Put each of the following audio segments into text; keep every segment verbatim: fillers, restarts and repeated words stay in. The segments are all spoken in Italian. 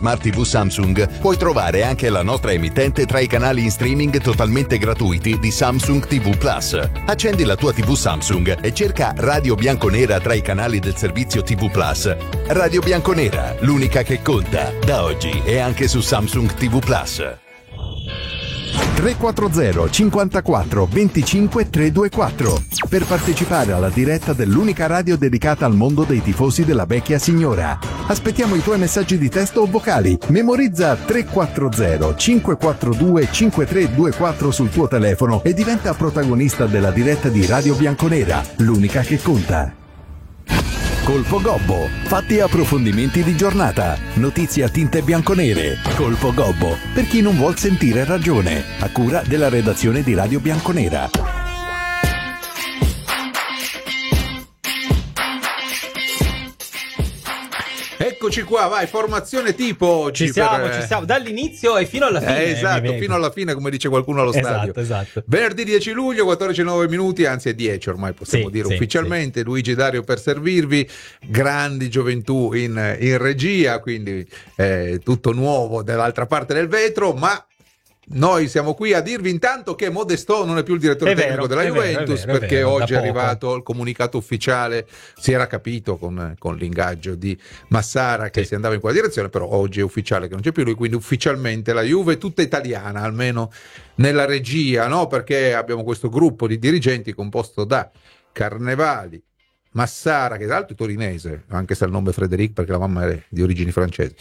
Smart ti vu Samsung, puoi trovare anche la nostra emittente tra i canali in streaming totalmente gratuiti di Samsung ti vu Plus. Accendi la tua ti vu Samsung e cerca Radio Bianconera tra i canali del servizio ti vu Plus. Radio Bianconera, l'unica che conta, da oggi e anche su Samsung ti vu Plus. tre quattro zero cinquantaquattro venticinque trecentoventiquattro per partecipare alla diretta dell'unica radio dedicata al mondo dei tifosi della vecchia signora. Aspettiamo i tuoi messaggi di testo o vocali. Memorizza tre quattro zero cinque quattro due cinque tre due quattro sul tuo telefono e diventa protagonista della diretta di Radio Bianconera, l'unica che conta. Colpo Gobbo, fatti e approfondimenti di giornata, notizie a tinte bianconere. Colpo Gobbo, per chi non vuol sentire ragione, a cura della redazione di Radio Bianconera. Eccoci qua, vai, formazione tipo. Ci siamo, per... ci siamo, dall'inizio e fino alla fine. Eh, esatto, fino alla fine, come dice qualcuno allo stadio. Esatto, esatto. Venerdì dieci luglio, quattordici e nove minuti, anzi è dieci ormai possiamo sì, dire sì, ufficialmente. Sì. Luigi Dario per servirvi, grandi gioventù in, in regia, quindi eh, tutto nuovo dall'altra parte del vetro, ma... Noi siamo qui a dirvi intanto che Modesto non è più il direttore è tecnico vero, della è Juventus, vero, è vero, perché è vero, oggi è poco. arrivato il comunicato ufficiale, si era capito con, con l'ingaggio di Massara che sì. si andava in quella direzione, però oggi è ufficiale che non c'è più lui, quindi ufficialmente la Juve è tutta italiana, almeno nella regia, no? Perché abbiamo questo gruppo di dirigenti composto da Carnevali, Massara, che tra l'altro è torinese, anche se ha il nome Frederic perché la mamma è di origini francesi,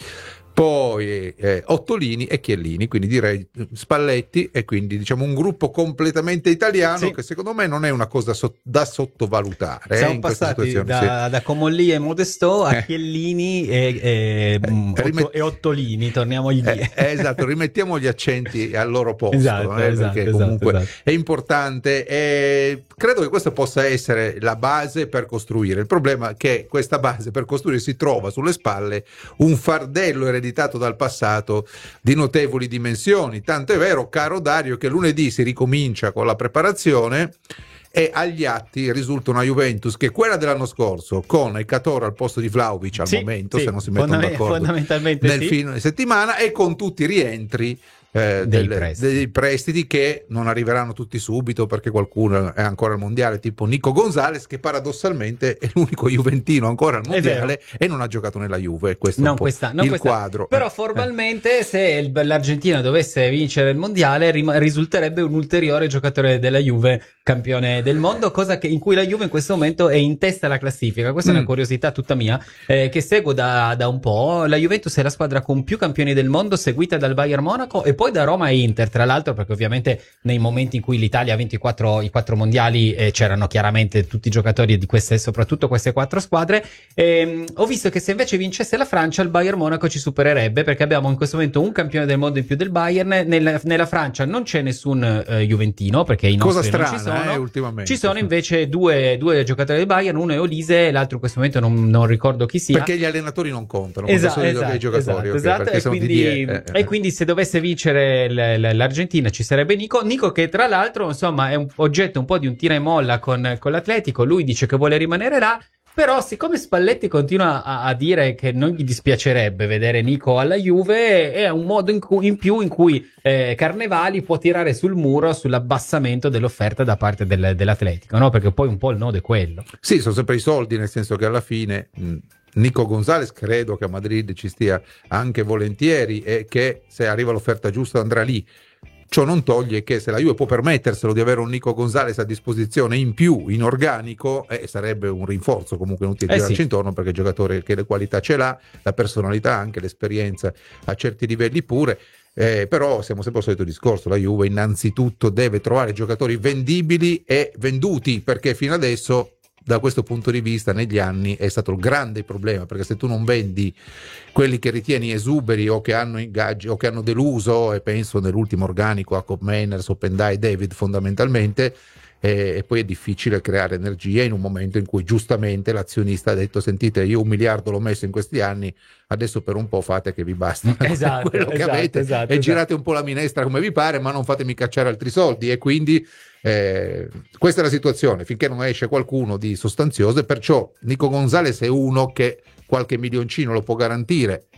poi eh, Ottolini e Chiellini, quindi direi Spalletti, e quindi diciamo un gruppo completamente italiano sì. che secondo me non è una cosa so- da sottovalutare. Siamo eh, in passati da, sì. da Comolli e Modesto a eh. Chiellini e, e, eh, Otto, e Ottolini, torniamogli lì. Eh, eh, esatto, rimettiamo gli accenti al loro posto, esatto, eh, esatto, perché esatto, comunque esatto. è importante e credo che questa possa essere la base per costruire. Il problema è che questa base per costruire si trova sulle spalle un fardello ereditario ereditato dal passato di notevoli dimensioni, tanto è vero, caro Dario, che lunedì si ricomincia con la preparazione e agli atti risulta una Juventus che è quella dell'anno scorso, con Ecatore al posto di Vlahovic al sì, momento, sì, se non si mettono fondament- d'accordo fondamentalmente nel sì. fine settimana, e con tutti i rientri Eh, dei, del, prestiti. dei prestiti che non arriveranno tutti subito, perché qualcuno è ancora al mondiale, tipo Nico Gonzalez, che paradossalmente è l'unico juventino ancora al mondiale e non ha giocato nella Juve. Questo è non un po' questa, non il questa. quadro. Però eh. formalmente eh. se il, l'Argentina dovesse vincere il mondiale rim- risulterebbe un ulteriore giocatore della Juve campione del mondo, cosa che, in cui la Juve in questo momento è in testa alla classifica. Questa mm. è una curiosità tutta mia eh, che seguo da, da un po'. La Juventus è la squadra con più campioni del mondo, seguita dal Bayern Monaco e poi da Roma e Inter, tra l'altro, perché ovviamente nei momenti in cui l'Italia ha vinto i quattro, i quattro mondiali eh, c'erano chiaramente tutti i giocatori di queste, soprattutto queste quattro squadre. E, ho visto che se invece vincesse la Francia, il Bayern Monaco ci supererebbe, perché abbiamo in questo momento un campione del mondo in più del Bayern. Nel, nella Francia non c'è nessun eh, juventino, perché i nostri cosa non strana, ci sono. Eh, ultimamente. Ci sono invece due, due giocatori del Bayern, uno è Olise e l'altro in questo momento non, non ricordo chi sia. Perché gli allenatori non contano, esatto, sono esatto, i giocatori. Esatto, okay, esatto. E, quindi, eh, eh. e quindi se dovesse vincere l, l, l'Argentina ci sarebbe Nico, Nico che tra l'altro insomma è un oggetto un po' di un tira e molla con, con l'Atletico. Lui dice che vuole rimanere là, però siccome Spalletti continua a, a dire che non gli dispiacerebbe vedere Nico alla Juve, è un modo in, cui, in più in cui eh, Carnevali può tirare sul muro sull'abbassamento dell'offerta da parte del, dell'Atletico, no? Perché poi un po' il nodo è quello. Sì, sono sempre i soldi, nel senso che alla fine mh, Nico Gonzalez credo che a Madrid ci stia anche volentieri e che se arriva l'offerta giusta andrà lì. Ciò non toglie che se la Juve può permetterselo di avere un Nico Gonzalez a disposizione in più, in organico, eh, sarebbe un rinforzo comunque inutile eh girarci sì. intorno, perché il giocatore che le qualità ce l'ha, la personalità anche, l'esperienza a certi livelli pure. Eh, però siamo sempre al solito discorso, la Juve innanzitutto deve trovare giocatori vendibili e venduti, perché fino adesso da questo punto di vista negli anni è stato il grande problema, perché se tu non vendi quelli che ritieni esuberi o che hanno ingaggi o che hanno deluso, e penso nell'ultimo organico a Jacob Meiners, Opendai, David fondamentalmente, e, e poi è difficile creare energia in un momento in cui giustamente l'azionista ha detto: sentite, io un miliardo l'ho messo in questi anni, adesso per un po' fate che vi basta esatto, quello che esatto, avete esatto, e esatto. girate un po' la minestra come vi pare, ma non fatemi cacciare altri soldi. E quindi eh, questa è la situazione finché non esce qualcuno di sostanzioso, e perciò Nico Gonzalez è uno che qualche milioncino lo può garantire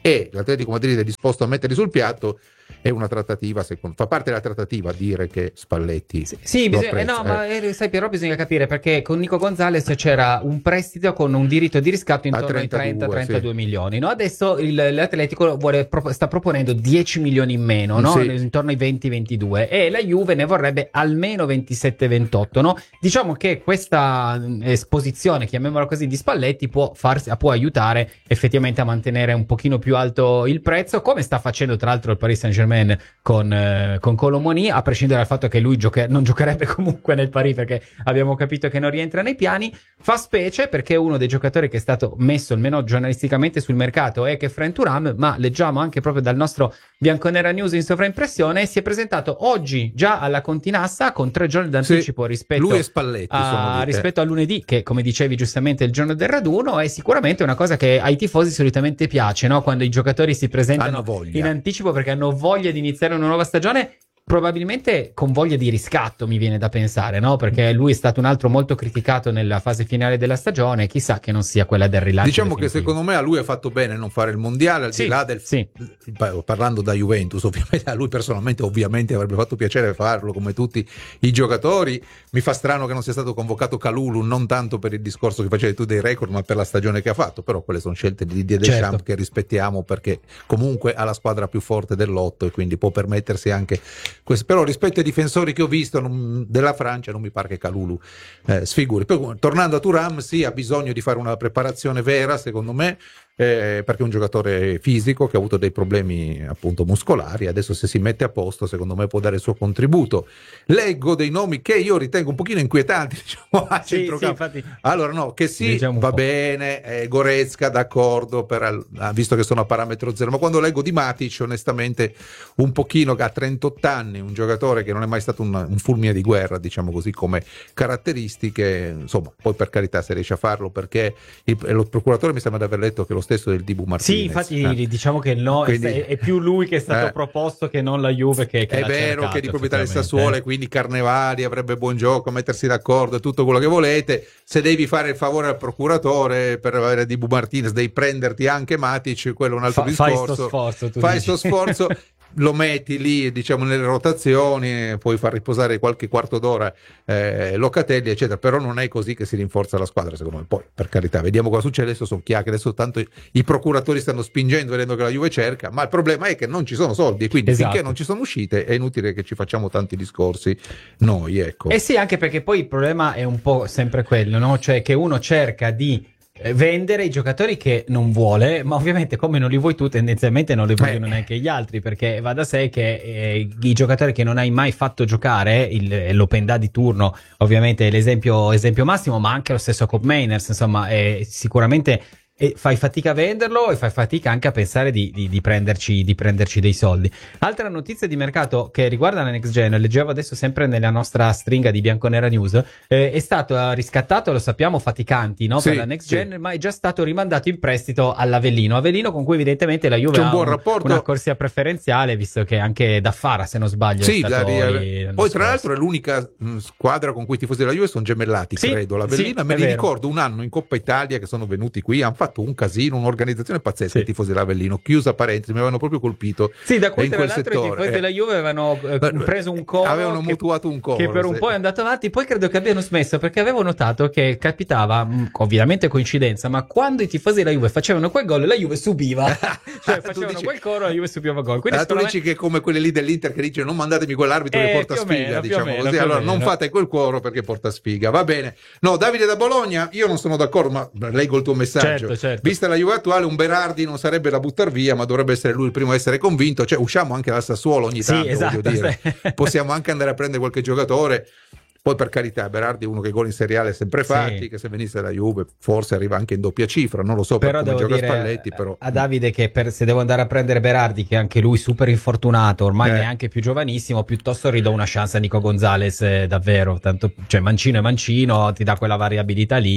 e l'Atletico Madrid è disposto a metterli sul piatto, è una trattativa, secondo, fa parte della trattativa dire che Spalletti sì, sì lo bisogna, eh, no, ma eh, sai Piero, bisogna capire, perché con Nico Gonzalez c'era un prestito con un diritto di riscatto intorno ai trenta trentadue sì. milioni, no? Adesso il, l'Atletico vuole, sta proponendo dieci milioni in meno, no? Sì. Intorno ai venti ventidue, e la Juve ne vorrebbe almeno ventisette ventotto, no? Diciamo che questa esposizione, chiamiamola così, di Spalletti può, farsi, può aiutare effettivamente a mantenere un pochino più alto il prezzo, come sta facendo tra l'altro il Paris Saint-Germain con, eh, con Colomoni, a prescindere dal fatto che lui gioche- non giocherebbe comunque nel Paris, perché abbiamo capito che non rientra nei piani. Fa specie perché uno dei giocatori che è stato messo almeno giornalisticamente sul mercato è Kefren Thuram, ma leggiamo anche proprio dal nostro Bianconera News in sovraimpressione, si è presentato oggi già alla Continassa con tre giorni d'anticipo sì, rispetto, lui e Spalletti, a, rispetto a lunedì, che come dicevi giustamente è il giorno del raduno. È sicuramente una cosa che ai tifosi solitamente piace, no? Quando i giocatori si presentano in anticipo perché hanno voglia di iniziare una nuova stagione, probabilmente con voglia di riscatto, mi viene da pensare, no? Perché lui è stato un altro molto criticato nella fase finale della stagione, chissà che non sia quella del rilancio diciamo definitivo. Che secondo me a lui ha fatto bene non fare il mondiale, al sì, di là del sì. parlando da Juventus, ovviamente a lui personalmente ovviamente avrebbe fatto piacere farlo come tutti i giocatori. Mi fa strano che non sia stato convocato Kalulu, non tanto per il discorso che facevi tu dei record, ma per la stagione che ha fatto, però quelle sono scelte di Didier Deschamps, certo, che rispettiamo, perché comunque ha la squadra più forte del lotto e quindi può permettersi anche questo. Però rispetto ai difensori che ho visto non, della Francia, non mi pare che Kalulu eh, sfiguri. Poi, tornando a Thuram, sì, ha bisogno di fare una preparazione vera, secondo me, eh, perché è un giocatore fisico che ha avuto dei problemi appunto muscolari. Adesso, se si mette a posto, secondo me può dare il suo contributo. Leggo dei nomi che io ritengo un pochino inquietanti, diciamo, a sì, sì, infatti, allora no, che sì, va bene, eh, Goretzka d'accordo, per, visto che sono a parametro zero, ma quando leggo di Matic, onestamente un pochino, che ha trentotto anni, un giocatore che non è mai stato un, un fulmine di guerra, diciamo così, come caratteristiche, insomma, poi per carità se riesce a farlo, perché il, lo procuratore mi sembra di aver letto che lo stesso del Dibu Martinez. Sì, infatti eh. diciamo che no, quindi, è, è più lui che è stato eh, proposto che non la Juve che, che è l'ha vero cercato, che di proprietà del Sassuolo, quindi Carnevali avrebbe buon gioco, mettersi d'accordo, tutto quello che volete. Se devi fare il favore al procuratore per avere Dibu Martinez, devi prenderti anche Matic, quello è un altro Fa, discorso. Fai sto sforzo, tu fai sto sforzo lo metti lì, diciamo, nelle rotazioni, puoi far riposare qualche quarto d'ora eh, Locatelli, eccetera, però non è così che si rinforza la squadra, secondo me. Poi, per carità, vediamo cosa succede. Adesso sono chiacchiere, adesso tanto i, i procuratori stanno spingendo, vedendo che la Juve cerca, ma il problema è che non ci sono soldi, e quindi esatto, finché non ci sono uscite è inutile che ci facciamo tanti discorsi noi, ecco. Eh sì, anche perché poi il problema è un po' sempre quello, no? Cioè che uno cerca di vendere i giocatori che non vuole, ma ovviamente come non li vuoi tu, tendenzialmente non li vogliono eh. neanche gli altri, perché va da sé che eh, i giocatori che non hai mai fatto giocare, il, l'open day di turno ovviamente è l'esempio esempio massimo, ma anche lo stesso Koop Meiners, insomma, è sicuramente e fai fatica a venderlo e fai fatica anche a pensare di, di, di, prenderci, di prenderci dei soldi. Altra notizia di mercato che riguarda la Next Gen, leggevo adesso sempre nella nostra stringa di Bianconera News, eh, è stato riscattato, lo sappiamo, Faticanti, no? Sì, per la Next Gen, sì, ma è già stato rimandato in prestito all'Avellino, Avellino con cui evidentemente la Juve c'è un ha buon un, rapporto, una corsia preferenziale, visto che anche da Fara, se non sbaglio, sì, è stato la, lì, poi tra scorso. l'altro è l'unica mh, squadra con cui i tifosi della Juve sono gemellati, sì, credo, l'Avellino, sì, me li vero. ricordo un anno in Coppa Italia che sono venuti qui, hanno fatto un casino, un'organizzazione pazzesca, sì, i tifosi dell'Avellino, chiusa parentesi, mi avevano proprio colpito. Sì, da cui tra l'altro i tifosi eh. della Juve avevano eh, preso un coro, avevano che, mutuato un coro che per un sì. po' è andato avanti, poi credo che abbiano smesso, perché avevo notato che capitava, mh, ovviamente coincidenza, ma quando i tifosi della Juve facevano quel gol, la Juve subiva, cioè facevano dici, quel coro, la Juve subiva gol. Quindi ah, tu dici me... che è come quelli lì dell'Inter che dice non mandatemi quell'arbitro eh, che porta sfiga, meno, diciamo meno, così, allora non fate quel coro perché porta sfiga, va bene. No, Davide da Bologna, io non sono d'accordo, ma leggo il tuo messaggio, certo, certo. Vista la Juve attuale, un Berardi non sarebbe da buttar via, ma dovrebbe essere lui il primo a essere convinto, cioè usciamo anche dal Sassuolo ogni tanto, sì, esatto, voglio dire. Sì. Possiamo anche andare a prendere qualche giocatore, poi per carità Berardi è uno che gol in seriale sempre fatti, sì, che se venisse da Juve forse arriva anche in doppia cifra, non lo so, però per come devo gioca dire Spalletti, però a Davide che per, se devo andare a prendere Berardi, che anche lui super infortunato, ormai eh. neanche più giovanissimo, piuttosto ridò una chance a Nico Gonzalez, eh, davvero, tanto, cioè mancino e mancino, ti dà quella variabilità lì.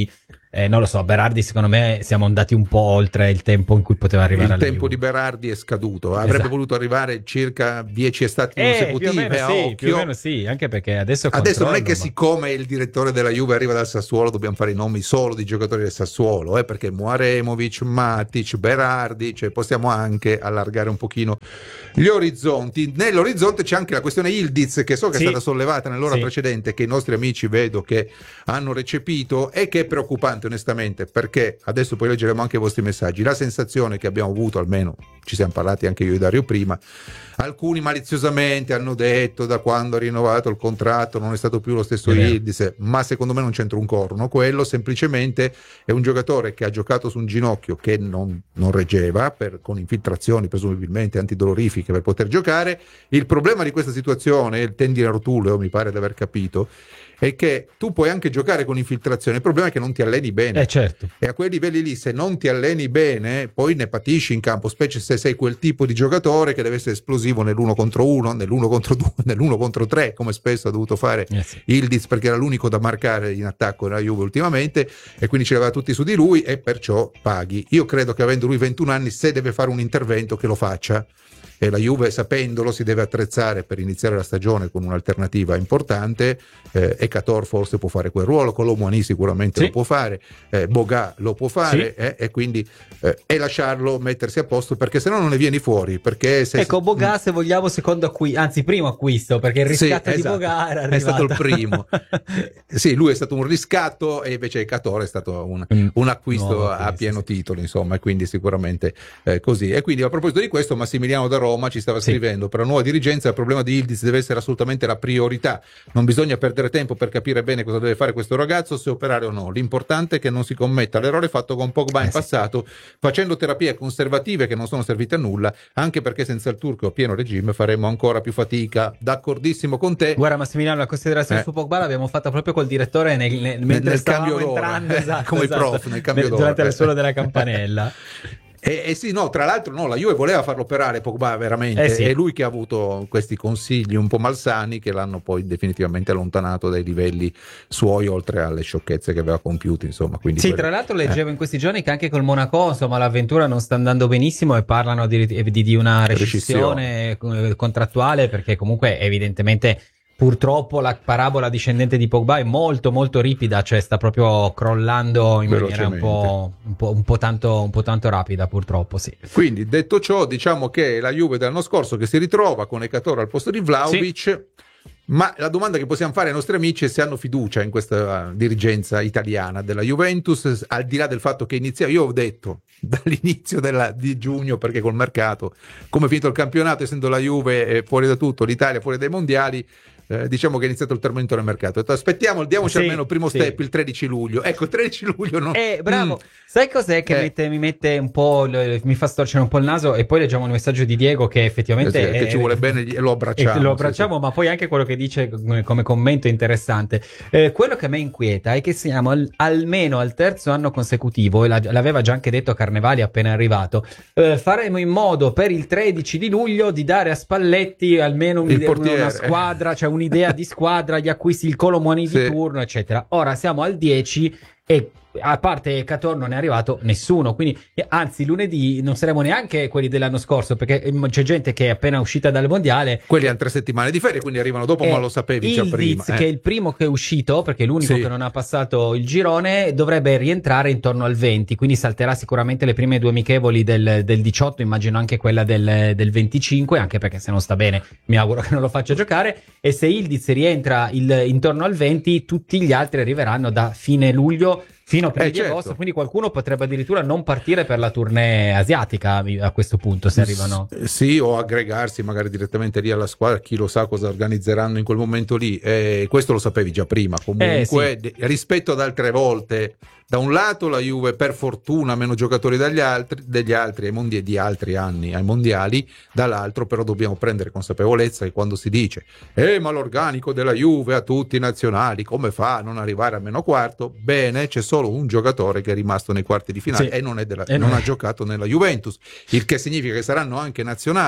Eh, non lo so, Berardi secondo me siamo andati un po' oltre il tempo in cui poteva arrivare il alla tempo Juve. di Berardi è scaduto, avrebbe Esatto. voluto arrivare circa dieci estati Eh, consecutive. più o meno a sì, occhio. più o meno sì, anche perché adesso Adesso non è che controllo, ma- siccome il direttore della Juve arriva dal Sassuolo dobbiamo fare i nomi solo di giocatori del Sassuolo, eh, perché Muaremovic, Matic, Berardi, cioè possiamo anche allargare un pochino gli orizzonti. Nell'orizzonte c'è anche la questione Yildiz, che so che Sì. è stata sollevata nell'ora Sì. precedente, che i nostri amici vedo che hanno recepito e che è preoccupante onestamente, perché adesso poi leggeremo anche i vostri messaggi. La sensazione che abbiamo avuto, almeno ci siamo parlati anche io e Dario prima, alcuni maliziosamente hanno detto da quando ha rinnovato il contratto non è stato più lo stesso Yildiz, ma secondo me non c'entra un corno quello, semplicemente è un giocatore che ha giocato su un ginocchio che non, non reggeva, per, con infiltrazioni presumibilmente antidolorifiche per poter giocare. Il problema di questa situazione, il tendine rotuleo mi pare di aver capito, è che tu puoi anche giocare con infiltrazione, il problema è che non ti alleni bene. Eh certo. E a quei livelli lì, se non ti alleni bene, poi ne patisci in campo, specie se sei quel tipo di giocatore che deve essere esplosivo nell'uno contro uno, nell'uno contro due, nell'uno contro tre, come spesso ha dovuto fare Eh sì. Yildiz, perché era l'unico da marcare in attacco nella Juve ultimamente, e quindi ce l'aveva tutti su di lui e perciò paghi. Io credo che avendo lui ventuno anni, se deve fare un intervento che lo faccia, e la Juve sapendolo si deve attrezzare per iniziare la stagione con un'alternativa importante. eh, Ekator forse può fare quel ruolo, Colomouani sicuramente Sì. lo può fare, eh, Boga lo può fare, Sì. eh, e quindi eh, e lasciarlo mettersi a posto, perché se no non ne vieni fuori, perché se, Ecco, Boga, se vogliamo, secondo acquisto, anzi primo acquisto, perché il riscatto Sì, di esatto. Boga era È stato il arrivato. primo. Eh, sì, lui è stato un riscatto e invece Ekator è stato un, Mm, un acquisto nuovo a acquisto, pieno sì. titolo, insomma, e quindi sicuramente eh, così. E quindi a proposito di questo, Massimiliano da Roma ci stava Sì. scrivendo: per la nuova dirigenza il problema di Yildiz deve essere assolutamente la priorità, non bisogna perdere tempo per capire bene cosa deve fare questo ragazzo, se operare o no, l'importante è che non si commetta l'errore fatto con Pogba Eh in sì. passato, facendo terapie conservative che non sono servite a nulla, anche perché senza il turco a pieno regime faremo ancora più fatica. D'accordissimo con te. Guarda Massimiliano, la considerazione Eh. su Pogba l'abbiamo fatta proprio col direttore nel, nel- mentre nel stavamo cambio d'ora, entrando, eh, esatto, come i esatto, prof nel cambio nel- d'ora. durante il suono della campanella. E, e sì, no, tra l'altro no, la Juve voleva farlo operare Pogba veramente, Eh sì. è lui che ha avuto questi consigli un po' malsani che l'hanno poi definitivamente allontanato dai livelli suoi, oltre alle sciocchezze che aveva compiuto, insomma. Quindi Sì, quello- tra l'altro leggevo in questi giorni che anche col Monaco, insomma, l'avventura non sta andando benissimo e parlano di, di, di una rescissione eh, contrattuale, perché comunque evidentemente purtroppo la parabola discendente di Pogba è molto molto ripida, cioè sta proprio crollando in maniera un po', un po', un po' tanto, un po' tanto rapida, purtroppo, sì. Quindi, detto ciò, diciamo che la Juve dell'anno scorso che si ritrova con Ekator al posto di Vlahovic, ma la domanda che possiamo fare ai nostri amici è se hanno fiducia in questa dirigenza italiana della Juventus, al di là del fatto che inizia, io ho detto dall'inizio della, di giugno, perché col mercato, come è finito il campionato, essendo la Juve eh, fuori da tutto, l'Italia fuori dai mondiali, Eh, diciamo che è iniziato il tormento del mercato. Ho detto, aspettiamo, diamoci Sì, almeno il primo sì. step il tredici luglio. Ecco, il tredici luglio non... Eh, bravo. Mm. Sai cos'è che Eh. mette- mi mette un po', l- mi fa storcere un po' il naso, e poi leggiamo il messaggio di Diego che effettivamente Eh sì, che è- ci vuole bene e lo abbracciamo. e lo sì, abbracciamo, sì. ma poi anche quello che dice come, come commento interessante. Eh, quello che a me inquieta è che siamo al- almeno al terzo anno consecutivo, e la- l'aveva già anche detto Carnevali appena arrivato, eh, faremo in modo per il tredici di luglio di dare a Spalletti almeno Il un'idea, portiere. una squadra, cioè un'idea di squadra, gli acquisti, il Colomouani di Sì. turno, eccetera. Ora siamo al dieci e a parte Ekator non è arrivato nessuno, quindi eh, anzi lunedì non saremo neanche quelli dell'anno scorso, perché eh, c'è gente che è appena uscita dal mondiale. Quelli hanno tre settimane di ferie, quindi arrivano dopo, E ma lo sapevi già Yildiz, prima. eh. che è il primo che è uscito, perché è l'unico Sì. che non ha passato il girone, dovrebbe rientrare intorno al venti, quindi salterà sicuramente le prime due amichevoli del, del diciotto, immagino anche quella del, del venticinque, anche perché se non sta bene mi auguro che non lo faccia giocare, e se Yildiz rientra il, intorno al venti, tutti gli altri arriveranno da fine luglio fino a primi Eh, di certo. agosto, quindi qualcuno potrebbe addirittura non partire per la tournée asiatica a questo punto, se arrivano. S- Sì, o aggregarsi magari direttamente lì alla squadra, chi lo sa cosa organizzeranno in quel momento lì. Eh, questo lo sapevi già prima. Comunque, Eh, sì. de- rispetto ad altre volte, da un lato la Juve per fortuna ha meno giocatori dagli altri, degli altri ai mondiali, di altri anni ai mondiali, dall'altro però dobbiamo prendere consapevolezza che quando si dice eh ma l'organico della Juve ha tutti i nazionali, come fa a non arrivare a meno quarto? Bene, c'è solo un giocatore che è rimasto nei quarti di finale Sì. e non, è della, E non non ha è. giocato nella Juventus, il che significa che saranno anche nazionali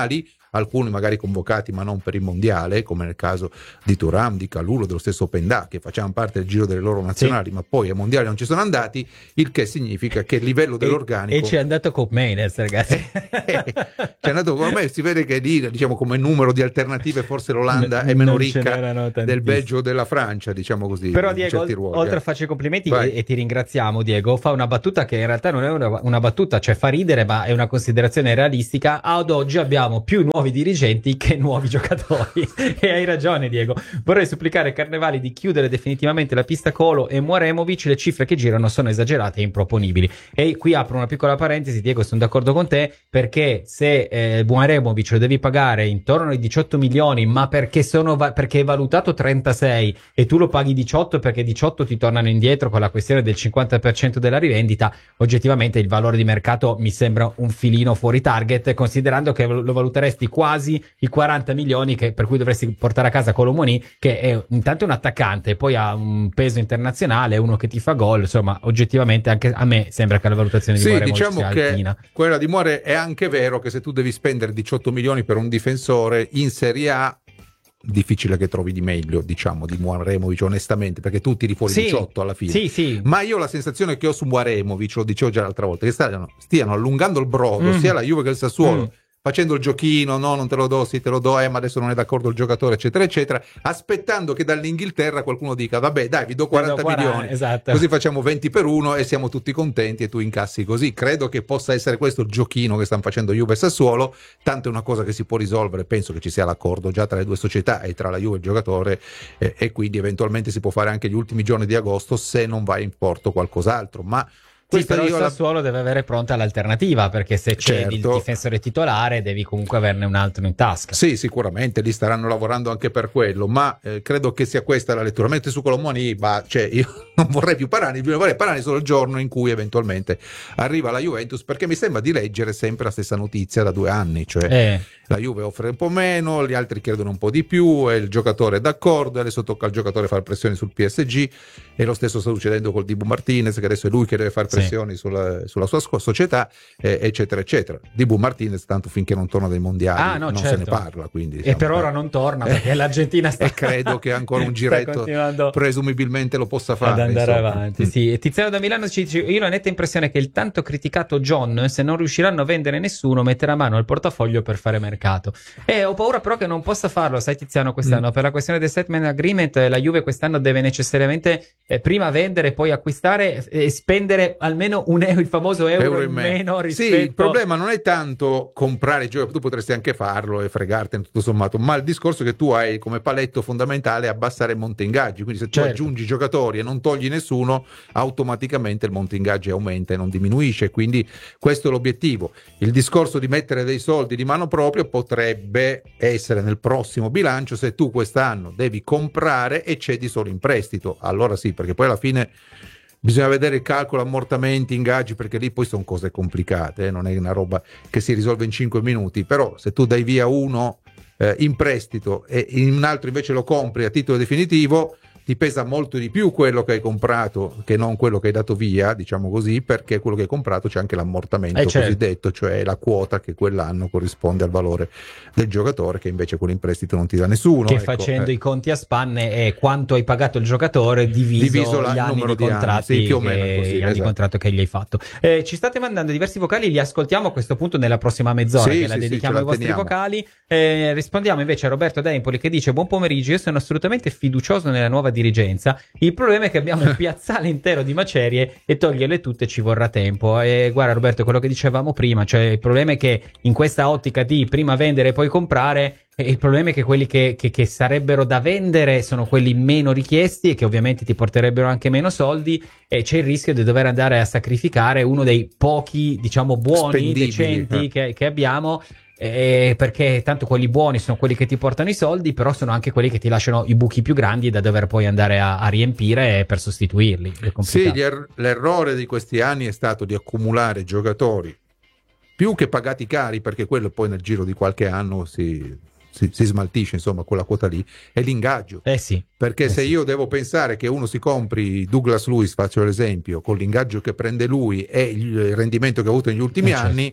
alcuni magari convocati ma non per il mondiale, come nel caso di Thuram, di Kalulu, dello stesso Pendà, che facevano parte del giro delle loro nazionali, sì. ma poi ai mondiali non ci sono andati, il che significa che il livello dell'organico... E ci è andato Coop Mainers, ragazzi. Ci è andato come me, si vede che lì, diciamo, come numero di alternative forse l'Olanda è meno ricca del Belgio o della Francia, diciamo così. Però Diego, ruoli, oltre eh. a farci complimenti e, e ti ringraziamo Diego, fa una battuta che in realtà non è una, una battuta, cioè fa ridere, ma è una considerazione realistica. Ad oggi abbiamo più nuovi dirigenti che nuovi giocatori. E hai ragione Diego. Vorrei supplicare Carnevali di chiudere definitivamente la pista Colo e Mouaremovic, le cifre che girano sono esagerate e improponibili. E qui apro una piccola parentesi, Diego, sono d'accordo con te, perché se eh, Mouaremovic lo devi pagare intorno ai diciotto milioni, ma perché, sono va- perché è valutato trentasei e tu lo paghi diciotto perché diciotto ti tornano indietro con la questione del cinquanta per cento della rivendita, oggettivamente il valore di mercato mi sembra un filino fuori target, considerando che lo valuteresti quasi i quaranta milioni che, per cui dovresti portare a casa Kolo Muani, che è intanto un attaccante, poi ha un peso internazionale, uno che ti fa gol, insomma oggettivamente anche a me sembra che la valutazione di sì, Muare diciamo sia che altina. Quella di Muare è anche vero che se tu devi spendere diciotto milioni per un difensore in Serie A, difficile che trovi di meglio, diciamo, di Mouaremovic, onestamente, perché tu tiri fuori sì, diciotto alla fine. Sì, sì. Ma io ho la sensazione che ho su Mouaremovic, lo dicevo già l'altra volta, che stiano, stiano allungando il brodo, mm. sia la Juve che il Sassuolo, mm. facendo il giochino, no, non te lo do, sì te lo do, eh, ma adesso non è d'accordo il giocatore, eccetera, eccetera, aspettando che dall'Inghilterra qualcuno dica, vabbè, dai, vi do quaranta milioni, esatto. così facciamo venti per uno e siamo tutti contenti e tu incassi così. Credo che possa essere questo il giochino che stanno facendo Juve e Sassuolo, tanto è una cosa che si può risolvere, penso che ci sia l'accordo già tra le due società e tra la Juve e il giocatore, eh, e quindi eventualmente si può fare anche gli ultimi giorni di agosto se non va in porto qualcos'altro, ma sì, però il Sassuolo la... deve avere pronta l'alternativa, perché se c'è certo. il difensore titolare devi comunque averne un altro in tasca. Sì, sicuramente lì staranno lavorando anche per quello, ma eh, credo che sia questa la lettura. Mentre su Kolo Muani, bah, cioè, io non vorrei più Parani, vorrei Parani solo il giorno in cui eventualmente arriva la Juventus, perché mi sembra di leggere sempre la stessa notizia da due anni, cioè eh. la Juve offre un po' meno, gli altri chiedono un po' di più e il giocatore è d'accordo, adesso tocca al giocatore fare pressioni sul P S G, e lo stesso sta succedendo col Dibu Martinez, che adesso è lui che deve fare pressioni sì. sulla, sulla sua società, eh, eccetera eccetera. Dibu Martinez tanto finché non torna dai mondiali ah, no, non certo. se ne parla, quindi, e per ora non torna perché l'Argentina sta e credo che ancora un giretto presumibilmente lo possa fare ad andare insomma. avanti. Sì. E Tiziano da Milano ci dice: io ho la netta impressione che il tanto criticato John, se non riusciranno a vendere nessuno, metterà mano al portafoglio per fare mercato. E ho paura però che non possa farlo, sai Tiziano, quest'anno mm. per la questione del settlement agreement. La Juve quest'anno deve necessariamente eh, prima vendere, poi acquistare e spendere almeno un euro, il famoso euro, euro in meno, meno rispetto... Sì, il problema non è tanto comprare giocatori, tu potresti anche farlo e fregartene tutto sommato, ma il discorso è che tu hai come paletto fondamentale abbassare il monte ingaggi, quindi se tu certo. aggiungi giocatori e non togli nessuno, automaticamente il monte ingaggi aumenta e non diminuisce, quindi questo è l'obiettivo. Il discorso di mettere dei soldi di mano propria potrebbe essere nel prossimo bilancio, se tu quest'anno devi comprare e cedi solo in prestito, allora sì, perché poi alla fine bisogna vedere il calcolo ammortamenti, ingaggi, perché lì poi sono cose complicate, eh? Non è una roba che si risolve in cinque minuti, però se tu dai via uno eh, in prestito e in un altro invece lo compri a titolo definitivo, ti pesa molto di più quello che hai comprato che non quello che hai dato via, diciamo così, perché quello che hai comprato c'è anche l'ammortamento eh certo. cosiddetto, cioè la quota che quell'anno corrisponde al valore del giocatore, che invece quello in prestito non ti dà nessuno. Che ecco, facendo eh. i conti a spanne è quanto hai pagato il giocatore diviso, diviso la, gli anni numero di di contratti, anni, sì, più o meno che, così, gli anni esatto. di contratto che gli hai fatto. Eh, ci state mandando diversi vocali, li ascoltiamo a questo punto nella prossima mezz'ora, sì, che la sì, dedichiamo sì, ai vostri teniamo. vocali. Eh, rispondiamo invece a Roberto D'Empoli che dice: buon pomeriggio, io sono assolutamente fiducioso nella nuova dirigenza. Il problema è che abbiamo un piazzale intero di macerie e toglierle tutte ci vorrà tempo. E guarda Roberto, quello che dicevamo prima, cioè il problema è che in questa ottica di prima vendere e poi comprare, il problema è che quelli che, che, che sarebbero da vendere sono quelli meno richiesti e che ovviamente ti porterebbero anche meno soldi, e c'è il rischio di dover andare a sacrificare uno dei pochi, diciamo, buoni, spendibili, decenti eh. che, che abbiamo. Eh, perché tanto quelli buoni sono quelli che ti portano i soldi, però sono anche quelli che ti lasciano i buchi più grandi da dover poi andare a, a riempire per sostituirli. Sì, er- l'errore di questi anni è stato di accumulare giocatori più che pagati cari, perché quello poi nel giro di qualche anno si, si, si smaltisce, insomma, quella quota lì, è l'ingaggio. Eh sì. Perché eh se sì. io devo pensare che uno si compri Douglas Luiz, faccio l'esempio, con l'ingaggio che prende lui e il rendimento che ha avuto negli ultimi eh certo. anni,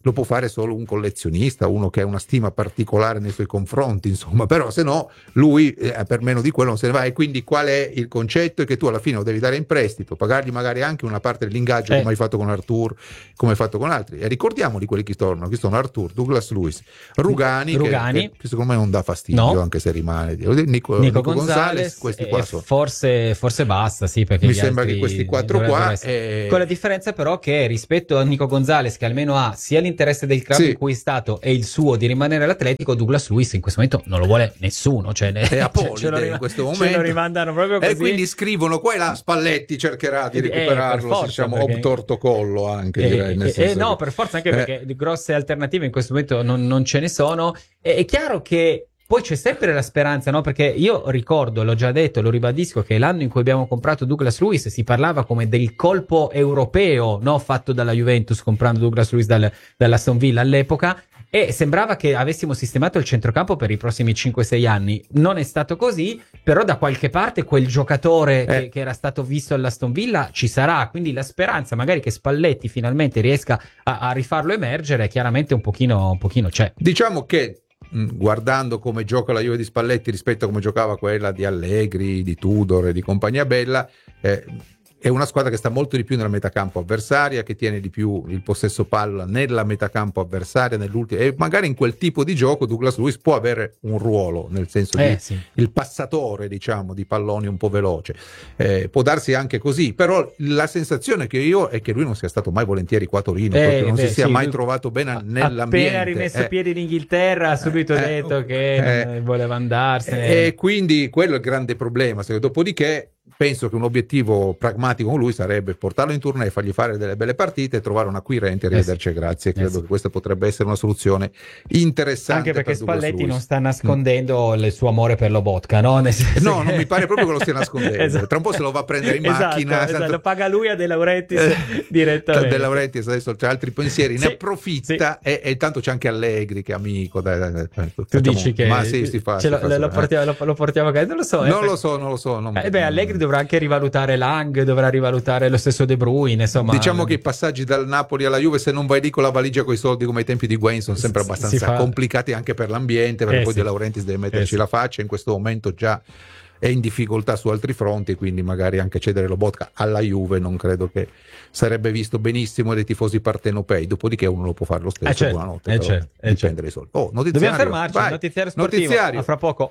lo può fare solo un collezionista, uno che ha una stima particolare nei suoi confronti, insomma, però se no lui eh, per meno di quello non se ne va. E quindi qual è il concetto? È che tu alla fine lo devi dare in prestito, pagargli magari anche una parte dell'ingaggio, eh. come hai fatto con Arthur, come hai fatto con altri, e ricordiamo di quelli che tornano, che sono Arthur, Douglas Luiz, Rugani, Rugani. Che, che secondo me non dà fastidio, No. anche se rimane Nico, Nico, Nico Gonzalez, Gonzalez, questi qua eh, sono. forse, forse basta, sì, perché Mi gli sembra altri che questi quattro qua essere... eh... con la differenza però che rispetto a Nico Gonzalez, che almeno ha sia l'interesse del club Sì. in cui è stato e il suo di rimanere all'Atletico, Douglas Luiz in questo momento non lo vuole nessuno, cioè ne... è apolide ce lo in rima- questo ce momento, lo rimandano proprio così. E quindi scrivono qua e là, Spalletti cercherà di Eh, recuperarlo, per forza, diciamo perché- ob torto collo anche, Eh, direi, nel eh, senso eh, no, che- per forza, anche Eh. perché di grosse alternative in questo momento non, non ce ne sono. E, è chiaro che poi c'è sempre la speranza, no? Perché io ricordo, l'ho già detto, lo ribadisco, che l'anno in cui abbiamo comprato Douglas Luiz si parlava come del colpo europeo, no? Fatto dalla Juventus comprando Douglas Luiz dal, dall'Aston Villa all'epoca. E sembrava che avessimo sistemato il centrocampo per i prossimi cinque sei anni. Non è stato così, però da qualche parte quel giocatore Eh. che, che era stato visto all'Aston Villa ci sarà, quindi la speranza magari che Spalletti finalmente riesca a, a rifarlo emergere chiaramente un pochino, un pochino c'è. Diciamo che mh, guardando come gioca la Juve di Spalletti rispetto a come giocava quella di Allegri, di Tudor e di compagnia bella, eh, è una squadra che sta molto di più nella metacampo avversaria, che tiene di più il possesso palla nella metacampo avversaria, nell'ultimo, e magari in quel tipo di gioco Douglas Luiz può avere un ruolo, nel senso Eh, di sì. il passatore, diciamo, di palloni un po' veloce. Eh, può darsi anche così, però la sensazione che io è che lui non sia stato mai volentieri qua a Torino, Eh, proprio non beh, si sia sì, mai lui- trovato bene nell'ambiente. Appena rimesso Eh, piedi in Inghilterra ha subito eh, detto che eh, non voleva andarsene. E quindi quello è il grande problema. Dopodiché penso che un obiettivo pragmatico con lui sarebbe portarlo in tournée, fargli fare delle belle partite, trovare un acquirente e arrivederci, Eh sì. grazie. Credo Eh sì. che questa potrebbe essere una soluzione interessante. Anche perché per Douglas Spalletti Luiz. non sta nascondendo il suo amore per Lobotka, no? Nel senso No, che- non mi pare proprio che lo stia nascondendo. Esatto. Tra un po' se lo va a prendere in Esatto, macchina. esatto, tanto- lo paga lui a De Laurentiis Eh, direttamente. De Laurentiis adesso c'ha altri pensieri, Sì, ne approfitta e, e tanto c'è anche Allegri che è amico. Dai, dai, dai, Tu facciamo- dici che ma sì, si fa, ce si lo, fa, lo, si lo fa. portiamo, lo, lo portiamo a casa? Non lo so. eh, Non perché- lo so, non lo so. non- Eh beh, Allegri dovrà anche rivalutare Lang, dovrà rivalutare lo stesso De Bruyne, insomma. Diciamo che i passaggi dal Napoli alla Juve, se non vai lì con la valigia con i soldi come ai tempi di Wayne, sono sempre Si- si abbastanza fa- complicati anche per l'ambiente, perché Eh poi sì. De Laurentiis deve metterci Eh sì. la faccia, in questo momento già è in difficoltà su altri fronti, quindi magari anche cedere Lobotka alla Juve non credo che sarebbe visto benissimo dai tifosi partenopei. Dopodiché uno lo può fare lo stesso, Eh certo, buonanotte, eh però certo, eh dipende certo. dai soldi. Oh, notiziario. Dobbiamo fermarci, Vai. notiziario sportivo. Notiziario. A fra poco.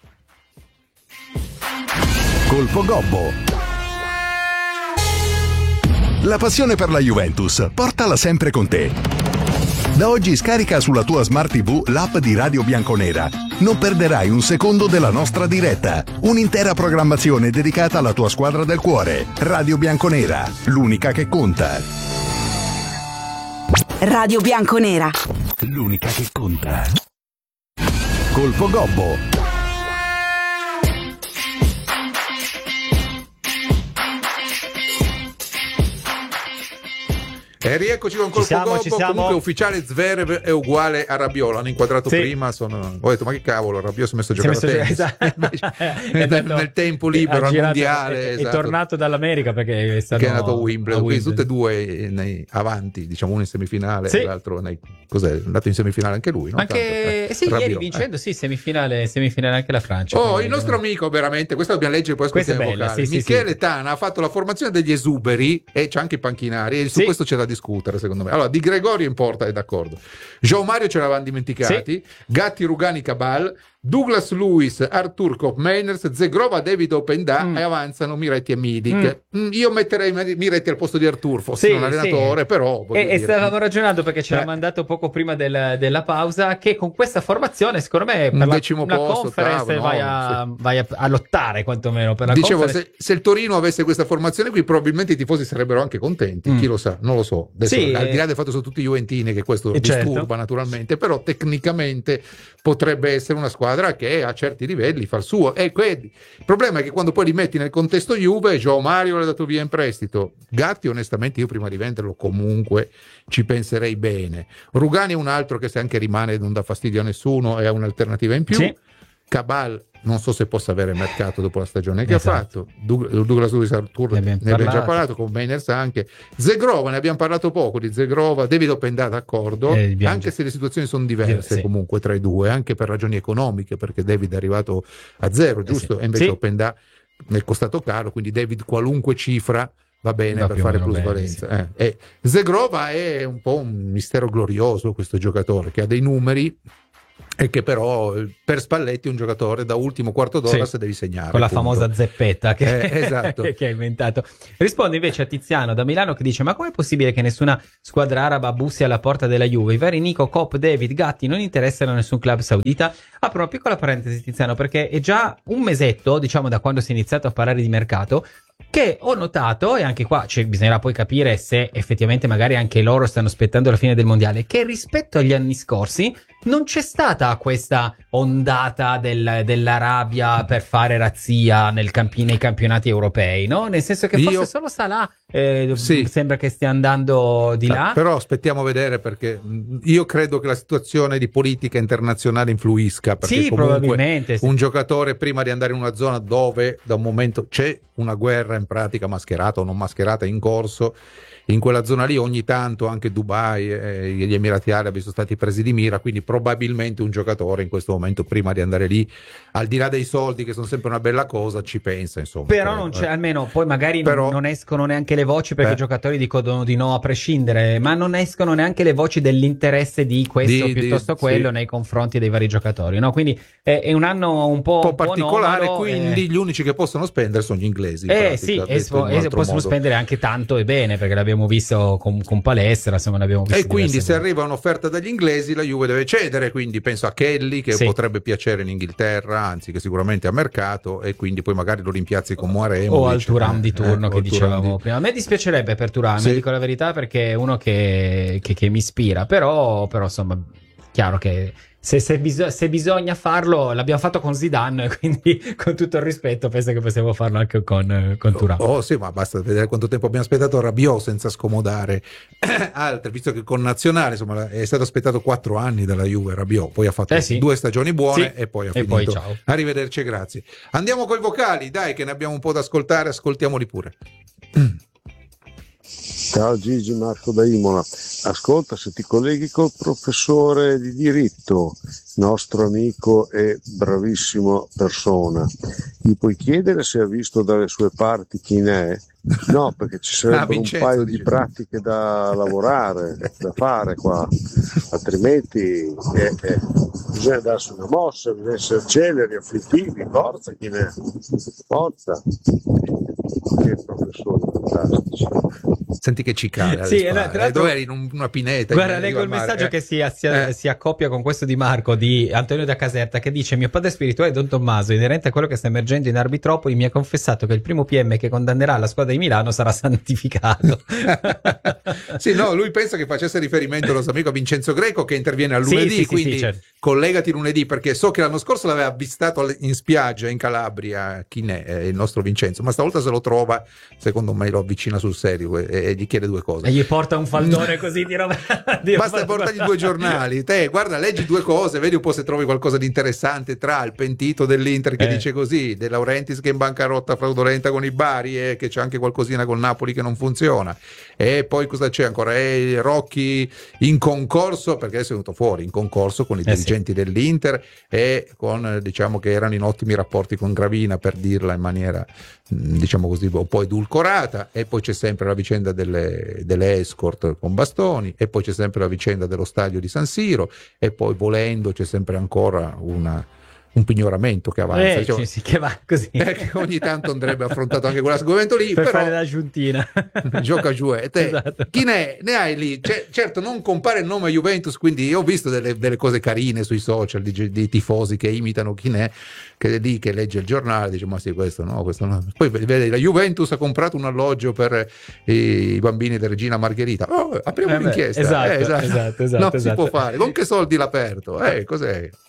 Colpo Gobbo. La passione per la Juventus, portala sempre con te. Da oggi scarica sulla tua Smart ti vu l'app di Radio Bianconera. Non perderai un secondo della nostra diretta. Un'intera programmazione dedicata alla tua squadra del cuore. Radio Bianconera, l'unica che conta. Radio Bianconera. L'unica che conta. Colpo Gobbo. E rieccoci con Colpo siamo, Gobbo. ci siamo. Comunque ufficiale Zverev è uguale a Rabiot. L'hanno inquadrato Sì. prima. Sono... Ho detto, ma che cavolo, Rabiot si è messo a Si è giocare messo a a tennis. giocare- Invece, nel, Esatto. nel tempo libero Ha al girato- mondiale, è, è esatto. tornato dall'America perché è stato che è andato a Wimbledon, a quindi tutte e due nei avanti, diciamo uno in semifinale Sì. e l'altro nei, cos'è, è andato in semifinale anche lui, no? Anche Tanto, eh, sì, Rabiot, ieri eh. vincendo, sì, semifinale, semifinale anche la Francia. Oh, quindi- il nostro amico veramente, questa dobbiamo leggere poi Questa è ascoltiamo bella, vocali. sì, sì, Michele sì. Tana ha fatto la formazione degli esuberi e c'è anche i panchinari e su Sì. questo c'è da discutere secondo me. Allora, Di Gregorio in porta è d'accordo, João Mario ce l'avevamo dimenticati, Gatti, Rugani, Cabal, Douglas Luiz, Artur Koopmeiners, Zegrova, David Openda Mm. e avanzano Miretti e Milik. Mm, io metterei Miretti al posto di Artur, fossi Sì, un allenatore, sì. però voglio E, e dire- stavamo ragionando perché ce l'ha Eh. mandato poco prima del- della pausa che con questa formazione secondo me per Un la, decimo una posto, conference ottavo, vai, no, a, vai a, a lottare quantomeno per la Dicevo, conference. se, se il Torino avesse questa formazione qui, probabilmente i tifosi sarebbero anche contenti. Mm. Chi lo sa, non lo so. Adesso, Sì, al di là eh. del fatto che sono tutti juventini, che questo Eh, certo. disturba naturalmente, però tecnicamente potrebbe essere una squadra che a certi livelli fa il suo. E que- il problema è che quando poi li metti nel contesto Juve, João Mario l'ha dato via in prestito. Gatti, onestamente, io prima di venderlo comunque ci penserei bene. Rugani è un altro che se anche rimane non dà fastidio a nessuno e ha un'alternativa in più. Sì. Cabal non so se possa avere mercato dopo la stagione che esatto. ha fatto. Douglas Luiz Arthur ne, abbiamo, ne abbiamo già parlato, con Mainers anche. Zegrova, ne abbiamo parlato poco di Zegrova. David Openda d'accordo, eh, anche se le situazioni sono diverse sì. comunque tra i due, anche per ragioni economiche, perché David è arrivato a zero, giusto? Eh sì. E invece sì. Openda ne è costato caro, quindi David qualunque cifra va bene va per fare plusvalenza. Sì. Eh. E Zegrova è un po' un mistero glorioso, questo giocatore che ha dei numeri e che però per Spalletti è un giocatore da ultimo quarto d'ora, sì, se devi segnare con la punto. famosa zeppetta che, eh, esatto. che ha inventato. Risponde invece a Tiziano da Milano che dice: ma com'è possibile che nessuna squadra araba bussi alla porta della Juve? I vari Nico, Cop, David, Gatti non interessano a nessun club saudita? Apro una piccola parentesi, Tiziano, perché è già un mesetto, diciamo, da quando si è iniziato a parlare di mercato, che ho notato, e anche qua cioè, bisognerà poi capire se effettivamente magari anche loro stanno aspettando la fine del mondiale, che rispetto agli anni scorsi non c'è stata questa ondata del, dell'Arabia per fare razzia nel campi, nei campionati europei, no? Nel senso che forse Io... solo Salah eh, sì. sembra che stia andando di là. Ah, però aspettiamo a vedere, perché io credo che la situazione di politica internazionale influisca, perché sì, comunque probabilmente, sì. un giocatore prima di andare in una zona dove da un momento c'è una guerra in pratica mascherata o non mascherata in corso, in quella zona lì ogni tanto anche Dubai e gli Emirati Arabi sono stati presi di mira, quindi probabilmente un giocatore in questo momento prima di andare lì, al di là dei soldi che sono sempre una bella cosa, ci pensa, insomma. Però credo, non c'è, eh. almeno poi magari Però, non, non escono neanche le voci, perché eh. i giocatori dicono di no a prescindere, ma non escono neanche le voci dell'interesse di questo di, piuttosto di, quello sì. nei confronti dei vari giocatori, no? Quindi è, è un anno un po', un po' particolare, anomalo, quindi eh. gli unici che possono spendere sono gli inglesi. Eh sì, e spo- e possono modo. spendere anche tanto e bene, perché l'abbiamo visto con, con palestra, insomma, l'abbiamo visto. E quindi se volte. arriva un'offerta dagli inglesi, la Juve deve cedere, quindi penso a Kelly, che sì. potrebbe piacere in Inghilterra, anzi che sicuramente ha mercato, e quindi poi magari lo rimpiazzi con Moaremo o al Thuram di turno, eh, che dicevamo di... prima. A me dispiacerebbe per Thuram, sì. dico la verità, perché è uno che, che, che mi ispira, però, però insomma, chiaro che Se, se, bis- se bisogna farlo, l'abbiamo fatto con Zidane, quindi con tutto il rispetto penso che possiamo farlo anche con, con Thuram. Oh, oh sì, ma basta vedere quanto tempo abbiamo aspettato Rabiot senza scomodare altri, visto che con Nazionale insomma è stato aspettato quattro anni dalla Juve Rabiot, poi ha fatto eh sì. due stagioni buone sì. e poi ha e finito. Poi, ciao. Arrivederci, grazie. Andiamo coi vocali, dai, che ne abbiamo un po' da ascoltare, ascoltiamoli pure. Ciao Gigi, Marco da Imola. Ascolta, se ti colleghi col professore di diritto, nostro amico e bravissima persona, gli puoi chiedere se ha visto dalle sue parti chi ne è? No, perché ci sarebbero ah, Vincenzo, un paio dice. di pratiche da lavorare, da fare qua, altrimenti eh, eh, bisogna darsi una mossa, bisogna essere celeri, afflittivi, forza, chi ne è? Forza! Che professori fantastici. Senti che cicale sì, no, eh, dove eri in una pineta? Guarda, leggo il messaggio eh. che si, si, eh. si accoppia con questo di Marco, di Antonio da Caserta, che dice: mio padre spirituale Don Tommaso, inerente a quello che sta emergendo in Arbitropoli, mi ha confessato che il primo P M che condannerà la squadra di Milano sarà santificato. Sì, no, lui pensa che facesse riferimento al nostro amico Vincenzo Greco, che interviene a lunedì, sì, sì, quindi sì, certo. collegati lunedì, perché so che l'anno scorso l'aveva avvistato in spiaggia in Calabria, chi ne è il nostro Vincenzo, ma stavolta se lo trova, secondo me lo avvicina sul serio e, e gli chiede due cose. E gli porta un faldone così di roba. Di Basta roba... portargli due giornali. Te, guarda, leggi due cose, vedi un po' se trovi qualcosa di interessante tra il pentito dell'Inter che eh. dice così, De Laurentiis che è in bancarotta fraudolenta con i Bari e che c'è anche qualcosina col Napoli che non funziona. E poi cosa c'è ancora? E Rocchi in concorso, perché adesso è venuto fuori, in concorso con i eh dirigenti sì. dell'Inter e con, diciamo, che erano in ottimi rapporti con Gravina, per dirla in maniera, diciamo così, un po' edulcorata. E poi c'è sempre la vicenda delle, delle escort con bastoni, e poi c'è sempre la vicenda dello stadio di San Siro, e poi volendo c'è sempre ancora una un pignoramento che avanza, eh, diciamo, sì, che va così, eh, che ogni tanto andrebbe affrontato anche quell'argomento lì per però, fare la giuntina gioca giù e te esatto. Chi ne, ne hai lì? C- certo non compare il nome Juventus, quindi io ho visto delle, delle cose carine sui social di, di tifosi che imitano chi ne, che è lì che legge il giornale, dice ma sì questo no, questo no. Poi vedi la Juventus ha comprato un alloggio per i bambini di Regina Margherita, oh, apriamo eh un'inchiesta beh, esatto, eh, esatto. esatto, esatto, non esatto. si può fare, con che soldi l'ha aperto, eh, cos'è?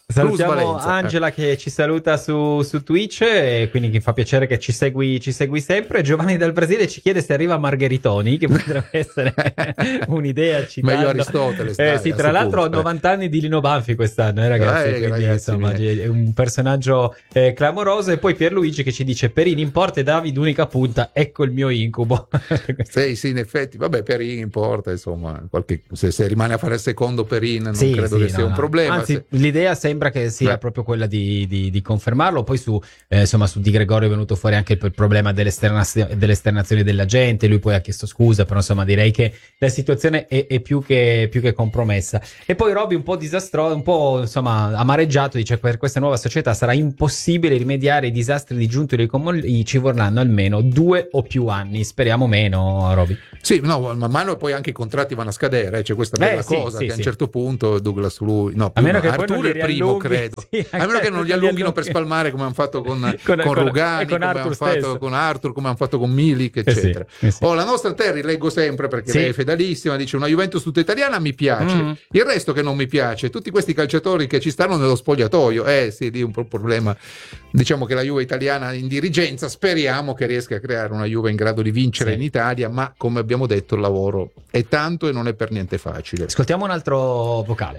Salutiamo Angela che ci saluta su, su Twitch e quindi che fa piacere che ci segui, ci segui sempre. Giovanni dal Brasile ci chiede se arriva Margheritoni, che potrebbe essere un'idea citando. Meglio Aristotele. Eh, sì, tra l'altro ha novanta anni di Lino Banfi quest'anno, eh, ragazzi, eh, quindi, ragazzi insomma è un personaggio eh, clamoroso. E poi Pierluigi che ci dice Perini in porta e David unica punta, ecco il mio incubo. Sì, sì, in effetti, vabbè, Perini in porta, insomma, qualche, se, se rimane a fare il secondo Perin non sì, credo sì, che sia no, un no. problema. Anzi, se... l'idea sembra che sia Beh. proprio quella di, di, di confermarlo. Poi su, eh, insomma, su Di Gregorio è venuto fuori anche il problema dell'esternazio- delle esternazioni della gente, lui poi ha chiesto scusa, però insomma direi che la situazione è, è più, che, più che compromessa. E poi Roby un po' disastroso, un po' insomma amareggiato, dice per questa nuova società sarà impossibile rimediare ai disastri di Giunto e Comolli, ci vorranno almeno due o più anni, speriamo meno, Roby. Sì, no, man mano poi anche i contratti vanno a scadere, eh, c'è questa bella eh, sì, cosa sì, che sì. a un certo punto Douglas lui, no, a meno no, che Arturo poi non è il primo, credo, sì, a meno che non li allunghino per spalmare come hanno fatto con, con, con Rugani, con come Arthur hanno fatto stesso. con Arthur, come hanno fatto con Milik, eccetera. Eh sì, eh sì. Oh, la nostra Terry leggo sempre perché sì. lei è fedalissima, dice una Juventus tutta italiana mi piace, mm. il resto che non mi piace, tutti questi calciatori che ci stanno nello spogliatoio, eh sì, lì un po' il problema, diciamo che la Juve italiana in dirigenza, speriamo che riesca a creare una Juve in grado di vincere sì. in Italia, ma come abbiamo detto il lavoro è tanto e non è per niente facile. Ascoltiamo un altro vocale.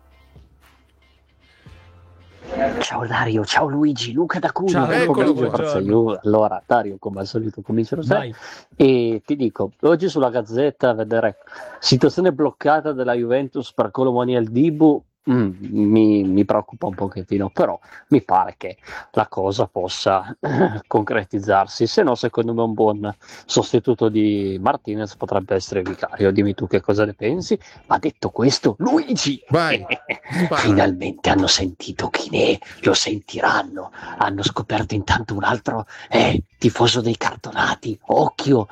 Ciao Dario, ciao Luigi, Luca da Cuneo. Ciao, eccolo, Forza Juve. Allora Dario, come al solito comincio da e ti dico, oggi sulla Gazzetta a vedere situazione bloccata della Juventus per Colomoni al Dibu. Mm, mi, mi preoccupa un pochettino, però mi pare che la cosa possa eh, concretizzarsi, se no secondo me un buon sostituto di Martinez potrebbe essere Vicario. Dimmi tu che cosa ne pensi, ma detto questo Luigi vai, finalmente hanno sentito chi ne lo sentiranno, hanno scoperto intanto un altro eh, tifoso dei cartonati, occhio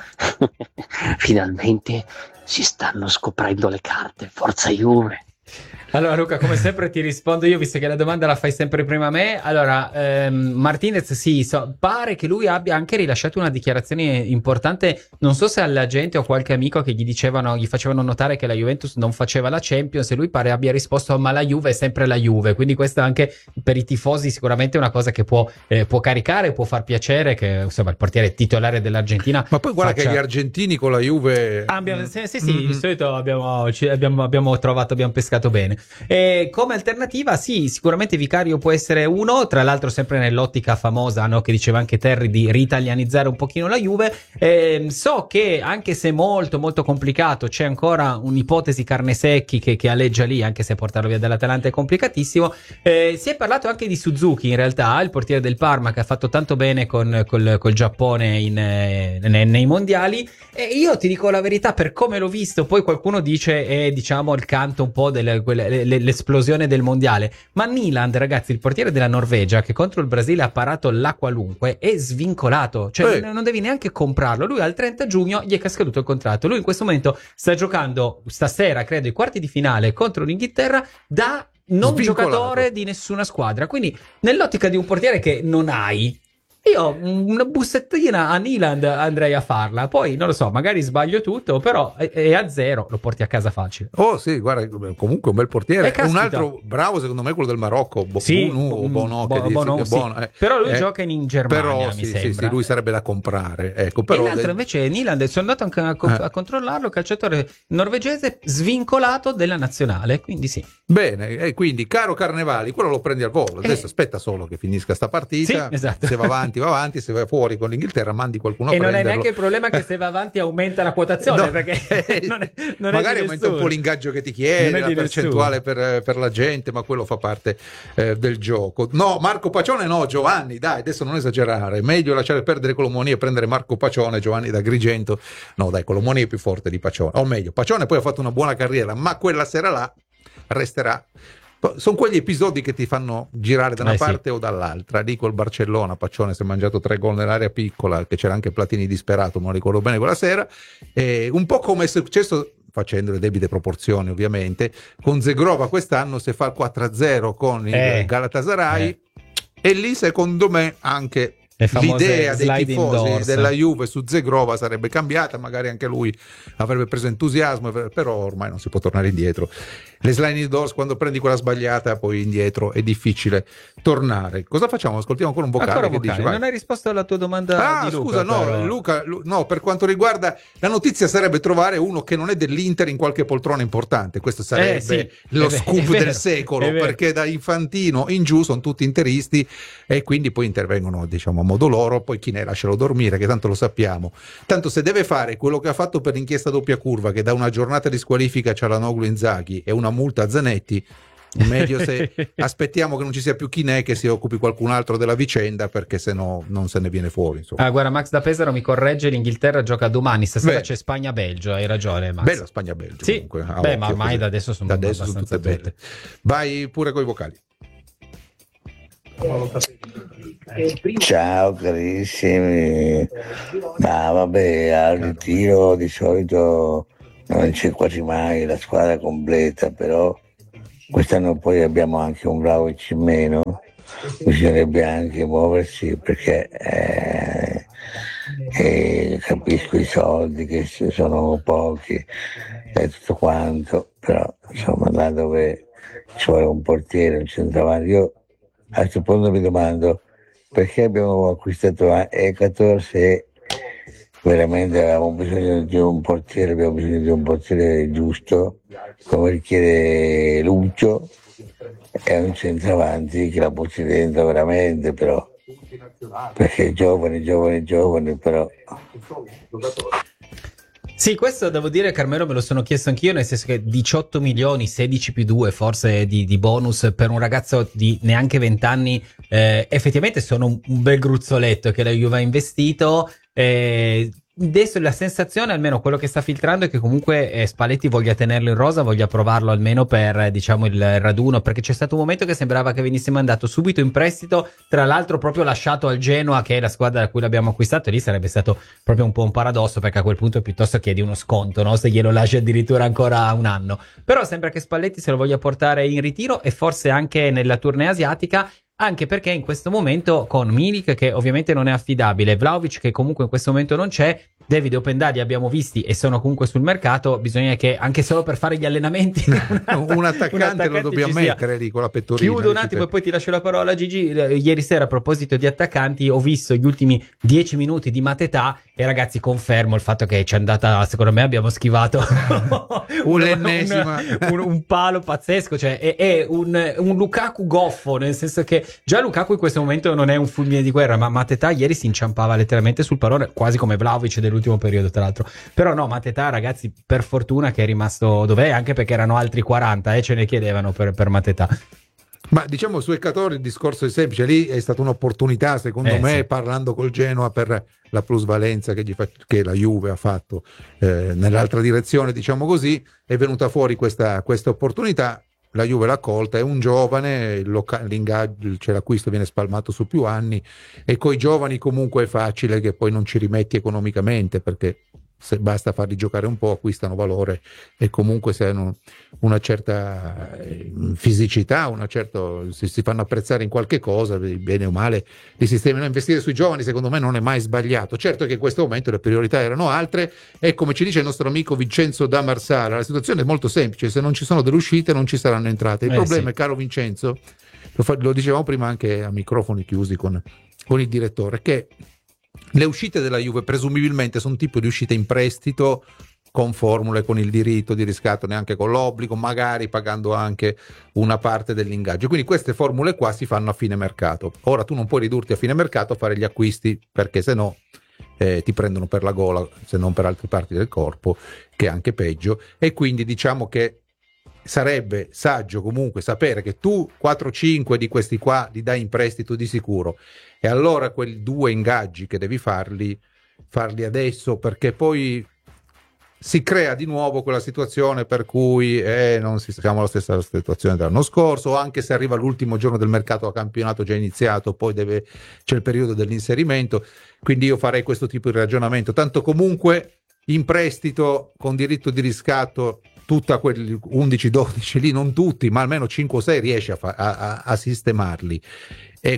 finalmente si stanno scoprendo le carte, forza Juve. Allora Luca, come sempre ti rispondo io, visto che la domanda la fai sempre prima a me. Allora, ehm, Martinez sì, so, pare che lui abbia anche rilasciato una dichiarazione importante, non so se alla gente o qualche amico che gli dicevano, gli facevano notare che la Juventus non faceva la Champions, e lui pare abbia risposto ma la Juve è sempre la Juve, quindi questo anche per i tifosi sicuramente è una cosa che può, eh, può caricare, può far piacere che insomma il portiere titolare dell'Argentina. Ma poi guarda faccia... che gli argentini con la Juve ah, abbiamo, sì sì, sì mm-hmm. di solito abbiamo, ci, abbiamo, abbiamo trovato, abbiamo pescato bene. E come alternativa sì, sicuramente Vicario può essere uno, tra l'altro sempre nell'ottica famosa, no, che diceva anche Terry, di ritalianizzare un pochino la Juve. Eh, so che anche se molto molto complicato c'è ancora un'ipotesi Carnesecchi che, che aleggia lì, anche se portarlo via dall'Atalanta è complicatissimo. Eh, si è parlato anche di Suzuki in realtà, il portiere del Parma che ha fatto tanto bene con, col, col Giappone in, eh, nei, nei mondiali, e io ti dico la verità, per come l'ho visto, poi qualcuno dice è diciamo il canto un po' delle quelle, le, l'esplosione del mondiale, ma Nyland, ragazzi, il portiere della Norvegia che contro il Brasile ha parato la qualunque, è svincolato, cioè eh. non devi neanche comprarlo, lui al trenta giugno gli è scaduto il contratto, lui in questo momento sta giocando stasera credo i quarti di finale contro l'Inghilterra da non Svincolato. Giocatore di nessuna squadra, quindi nell'ottica di un portiere che non hai, io una bussettina a Nyland andrei a farla, poi non lo so, magari sbaglio tutto, però è, è a zero, lo porti a casa facile. Oh sì, guarda, comunque un bel portiere. Eh, un altro bravo secondo me è quello del Marocco, Bo- sì, Bono, o Bono, Bo- che Bono, dice, sì. Bono, eh. Però lui eh, gioca in Germania, però, mi sì, sembra. Sì, sì, lui sarebbe da comprare. Ecco, però e l'altro le... invece è Nyland, sono andato anche a, co- eh. a controllarlo, calciatore norvegese svincolato della nazionale, quindi sì. Bene, e quindi caro Carnevali, quello lo prendi al volo, adesso eh. aspetta solo che finisca sta partita, sì, esatto. Se va avanti va avanti, se va fuori con l'Inghilterra mandi qualcuno a e prenderlo. E non è neanche il problema che se va avanti aumenta la quotazione, no. perché non è, non magari è aumenta un po' l'ingaggio che ti chiede, la percentuale per, per la gente, ma quello fa parte eh, del gioco. No, Marco Pacione no, Giovanni, dai, adesso non esagerare, meglio lasciare perdere Colomoni e prendere Marco Pacione, Giovanni da Agrigento. No dai, Colomoni è più forte di Pacione, o meglio, Pacione poi ha fatto una buona carriera, ma quella sera là resterà. Sono quegli episodi che ti fanno girare da una eh, parte sì. o dall'altra. Dico il Barcellona, Pacione si è mangiato tre gol nell'area piccola, che c'era anche Platini disperato, me lo ricordo bene quella sera, e un po' come è successo, facendo le debite proporzioni ovviamente, con Zegrova quest'anno, se fa il quattro a zero con il eh, Galatasaray eh. e lì secondo me anche l'idea dei tifosi indoors. Della Juve su Zegrova sarebbe cambiata, magari anche lui avrebbe preso entusiasmo, però ormai non si può tornare indietro. le sliding doors, quando prendi quella sbagliata poi indietro è difficile tornare. Cosa facciamo? Ascoltiamo ancora un vocale, ancora che vocale. dice, vai. Non hai risposto alla tua domanda Ah, di Luca, scusa, no, però. Luca, Lu- no, per quanto riguarda la notizia sarebbe trovare uno che non è dell'Inter in qualche poltrona importante. Questo sarebbe Eh, sì, lo è ve- scoop è vero, del secolo, è vero. perché da Infantino in giù sono tutti interisti e quindi poi intervengono, diciamo, a modo loro. Poi chi ne lascialo dormire, che tanto lo sappiamo. Tanto se deve fare quello che ha fatto per l'inchiesta doppia curva, che da una giornata di squalifica c'ha la Noglu Inzaghi e una multa a Zanetti, meglio se aspettiamo che non ci sia più chi ne, che si occupi qualcun altro della vicenda, perché se no non se ne viene fuori, insomma. Ah, guarda, Max da Pesaro mi corregge, l'Inghilterra gioca domani, stasera Beh. c'è Spagna-Belgio, hai ragione Max. Bella Spagna-Belgio, Sì, comunque. a beh, occhio, ma ormai così. da adesso sono Da adesso sono abbastanza tutte belle. Vai pure coi vocali. Ciao carissimi, ma vabbè, al ritiro di solito non c'è quasi mai la squadra completa, però quest'anno poi abbiamo anche un Vlahovic in meno, bisognerebbe anche muoversi perché eh, eh, capisco i soldi che sono pochi e tutto quanto, però insomma là dove ci vuole un portiere, un centravanti, io a questo punto mi domando perché abbiamo acquistato Ekator se veramente avevamo bisogno di un portiere, abbiamo bisogno di un portiere giusto, come richiede Lucio, è un centravanti che la butti dentro veramente, però perché è giovane, giovane, giovane, però. Sì, questo devo dire, Carmelo, me lo sono chiesto anch'io, nel senso che diciotto milioni, sedici più due forse di, di bonus per un ragazzo di neanche venti anni, eh, effettivamente sono un, un bel gruzzoletto che la Juve ha investito. Eh, adesso la sensazione, almeno quello che sta filtrando, è che comunque eh, Spalletti voglia tenerlo in rosa, voglia provarlo almeno per eh, diciamo il raduno, perché c'è stato un momento che sembrava che venisse mandato subito in prestito, tra l'altro proprio lasciato al Genoa, che è la squadra da cui l'abbiamo acquistato, e lì sarebbe stato proprio un po' un paradosso, perché a quel punto piuttosto chiedi uno sconto, no? Se glielo lasci addirittura ancora un anno. Però sembra che Spalletti se lo voglia portare in ritiro, e forse anche nella tournée asiatica, anche perché in questo momento con Milik, che ovviamente non è affidabile, Vlahovic che comunque in questo momento non c'è, David Openda li abbiamo visti e sono comunque sul mercato, bisogna che anche solo per fare gli allenamenti un, attac- un attaccante, un attaccante lo dobbiamo ci sia. mettere lì con la pettorina. Chiudo un attimo e poi ti lascio la parola a Gigi. Ieri sera, a proposito di attaccanti, ho visto gli ultimi dieci minuti di Matetà e ragazzi, confermo il fatto che ci è andata, secondo me abbiamo schivato un'ennesima un, un, un palo pazzesco, cioè è, è un, un Lukaku goffo, nel senso che già Lukaku in questo momento non è un fulmine di guerra, ma Matetà ieri si inciampava letteralmente sul pallone, quasi come Vlahovic dell'ultimo periodo tra l'altro. Però no, Matetà, ragazzi, per fortuna che è rimasto dov'è, anche perché erano altri quaranta e eh, ce ne chiedevano per, per Matetà. Ma diciamo su Ekator il discorso è semplice, lì è stata un'opportunità secondo eh, me, sì. parlando col Genoa, per la plusvalenza che, gli fa, che la Juve ha fatto eh, nell'altra direzione, diciamo così, è venuta fuori questa, questa opportunità, la Juve l'ha colta, è un giovane, il loca- l'ingaggio, cioè l'acquisto viene spalmato su più anni, e coi giovani comunque è facile che poi non ci rimetti economicamente, perché se basta farli giocare un po' acquistano valore, e comunque se hanno una certa fisicità, una certa, se si fanno apprezzare in qualche cosa, bene o male li sistemano. Investire sui giovani secondo me non è mai sbagliato. Certo che in questo momento le priorità erano altre, e come ci dice il nostro amico Vincenzo da Marsala, la situazione è molto semplice: se non ci sono delle uscite non ci saranno entrate. Il eh, problema sì. è, caro Vincenzo, lo, fa, lo dicevamo prima anche a microfoni chiusi con, con il direttore, che le uscite della Juve presumibilmente sono un tipo di uscite in prestito, con formule, con il diritto di riscatto, neanche con l'obbligo, magari pagando anche una parte dell'ingaggio. Quindi queste formule qua si fanno a fine mercato. Ora tu non puoi ridurti a fine mercato a fare gli acquisti, perché se no eh, ti prendono per la gola, se non per altre parti del corpo, che è anche peggio. E quindi diciamo che sarebbe saggio comunque sapere che tu quattro cinque di questi qua li dai in prestito di sicuro, e allora quei due ingaggi che devi farli farli adesso, perché poi si crea di nuovo quella situazione per cui eh, non si siamo alla stessa situazione dell'anno scorso, anche se arriva l'ultimo giorno del mercato a campionato già iniziato, poi deve, c'è il periodo dell'inserimento. Quindi io farei questo tipo di ragionamento, tanto comunque in prestito con diritto di riscatto tutta quelli undici dodici lì, non tutti, ma almeno cinque o sei riesce a, fa- a, a, a sistemarli, e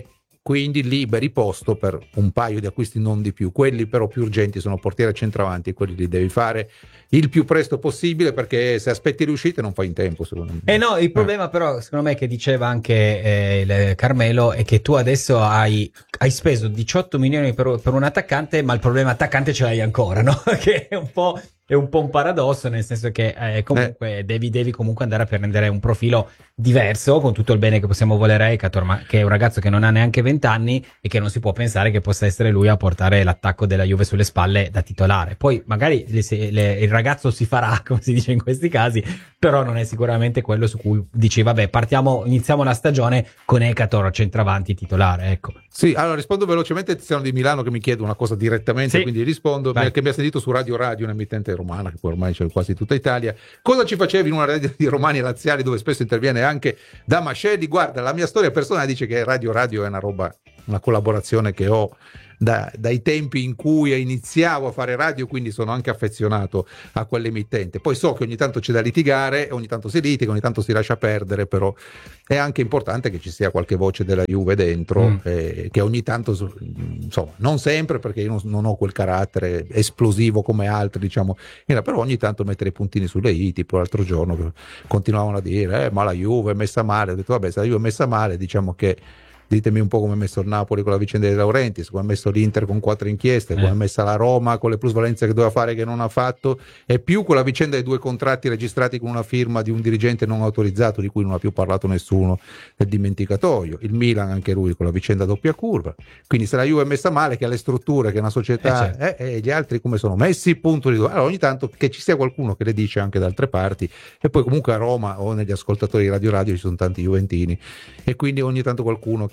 quindi liberi posto per un paio di acquisti, non di più. Quelli però più urgenti sono portiere e centravanti, quelli li devi fare il più presto possibile, perché se aspetti le uscite non fai in tempo, secondo me. Eh no, il problema eh. però secondo me, che diceva anche eh, il Carmelo, è che tu adesso hai, hai speso diciotto milioni per, per un attaccante, ma il problema attaccante ce l'hai ancora, no? Che è un po'... È un po' un paradosso, nel senso che eh, comunque eh. devi, devi comunque andare a prendere un profilo diverso, con tutto il bene che possiamo volere a Ekator, che è un ragazzo che non ha neanche venti anni e che non si può pensare che possa essere lui a portare l'attacco della Juve sulle spalle da titolare. Poi magari le, le, il ragazzo si farà, come si dice in questi casi, però non è sicuramente quello su cui dici vabbè, partiamo, iniziamo la stagione con Ekator centravanti titolare, ecco. Sì, allora rispondo velocemente a Tiziano di Milano che mi chiede una cosa direttamente, sì. Quindi rispondo, Vai. Che mi ha sentito su Radio Radio, un'emittente romana che poi ormai c'è quasi tutta Italia. Cosa ci facevi in una radio di romani e laziali dove spesso interviene anche Damascelli? Guarda, la mia storia personale dice che Radio Radio è una roba, una collaborazione che ho da, dai tempi in cui iniziavo a fare radio, quindi sono anche affezionato a quell'emittente. Poi so che ogni tanto c'è da litigare, ogni tanto si litiga, ogni tanto si lascia perdere, però è anche importante che ci sia qualche voce della Juve dentro, mm. eh, che ogni tanto, insomma, non sempre, perché io non, non ho quel carattere esplosivo come altri, diciamo, però ogni tanto mettere i puntini sulle i, tipo l'altro giorno continuavano a dire eh, ma la Juve è messa male. Ho detto vabbè, se la Juve è messa male, diciamo che ditemi un po' come è messo il Napoli con la vicenda dei Laurentiis, come è messo l'Inter con quattro inchieste, come è messa la Roma con le plusvalenze che doveva fare che non ha fatto, e più con la vicenda dei due contratti registrati con una firma di un dirigente non autorizzato di cui non ha più parlato nessuno nel dimenticatoio, il Milan anche lui con la vicenda doppia curva. Quindi se la Juve è messa male, che ha le strutture, che è una società, eh, certo. eh, e gli altri come sono messi, punto di due. Allora ogni tanto che ci sia qualcuno che le dice anche da altre parti, e poi comunque a Roma o negli ascoltatori di Radio Radio ci sono tanti juventini, e quindi ogni tanto qualcuno che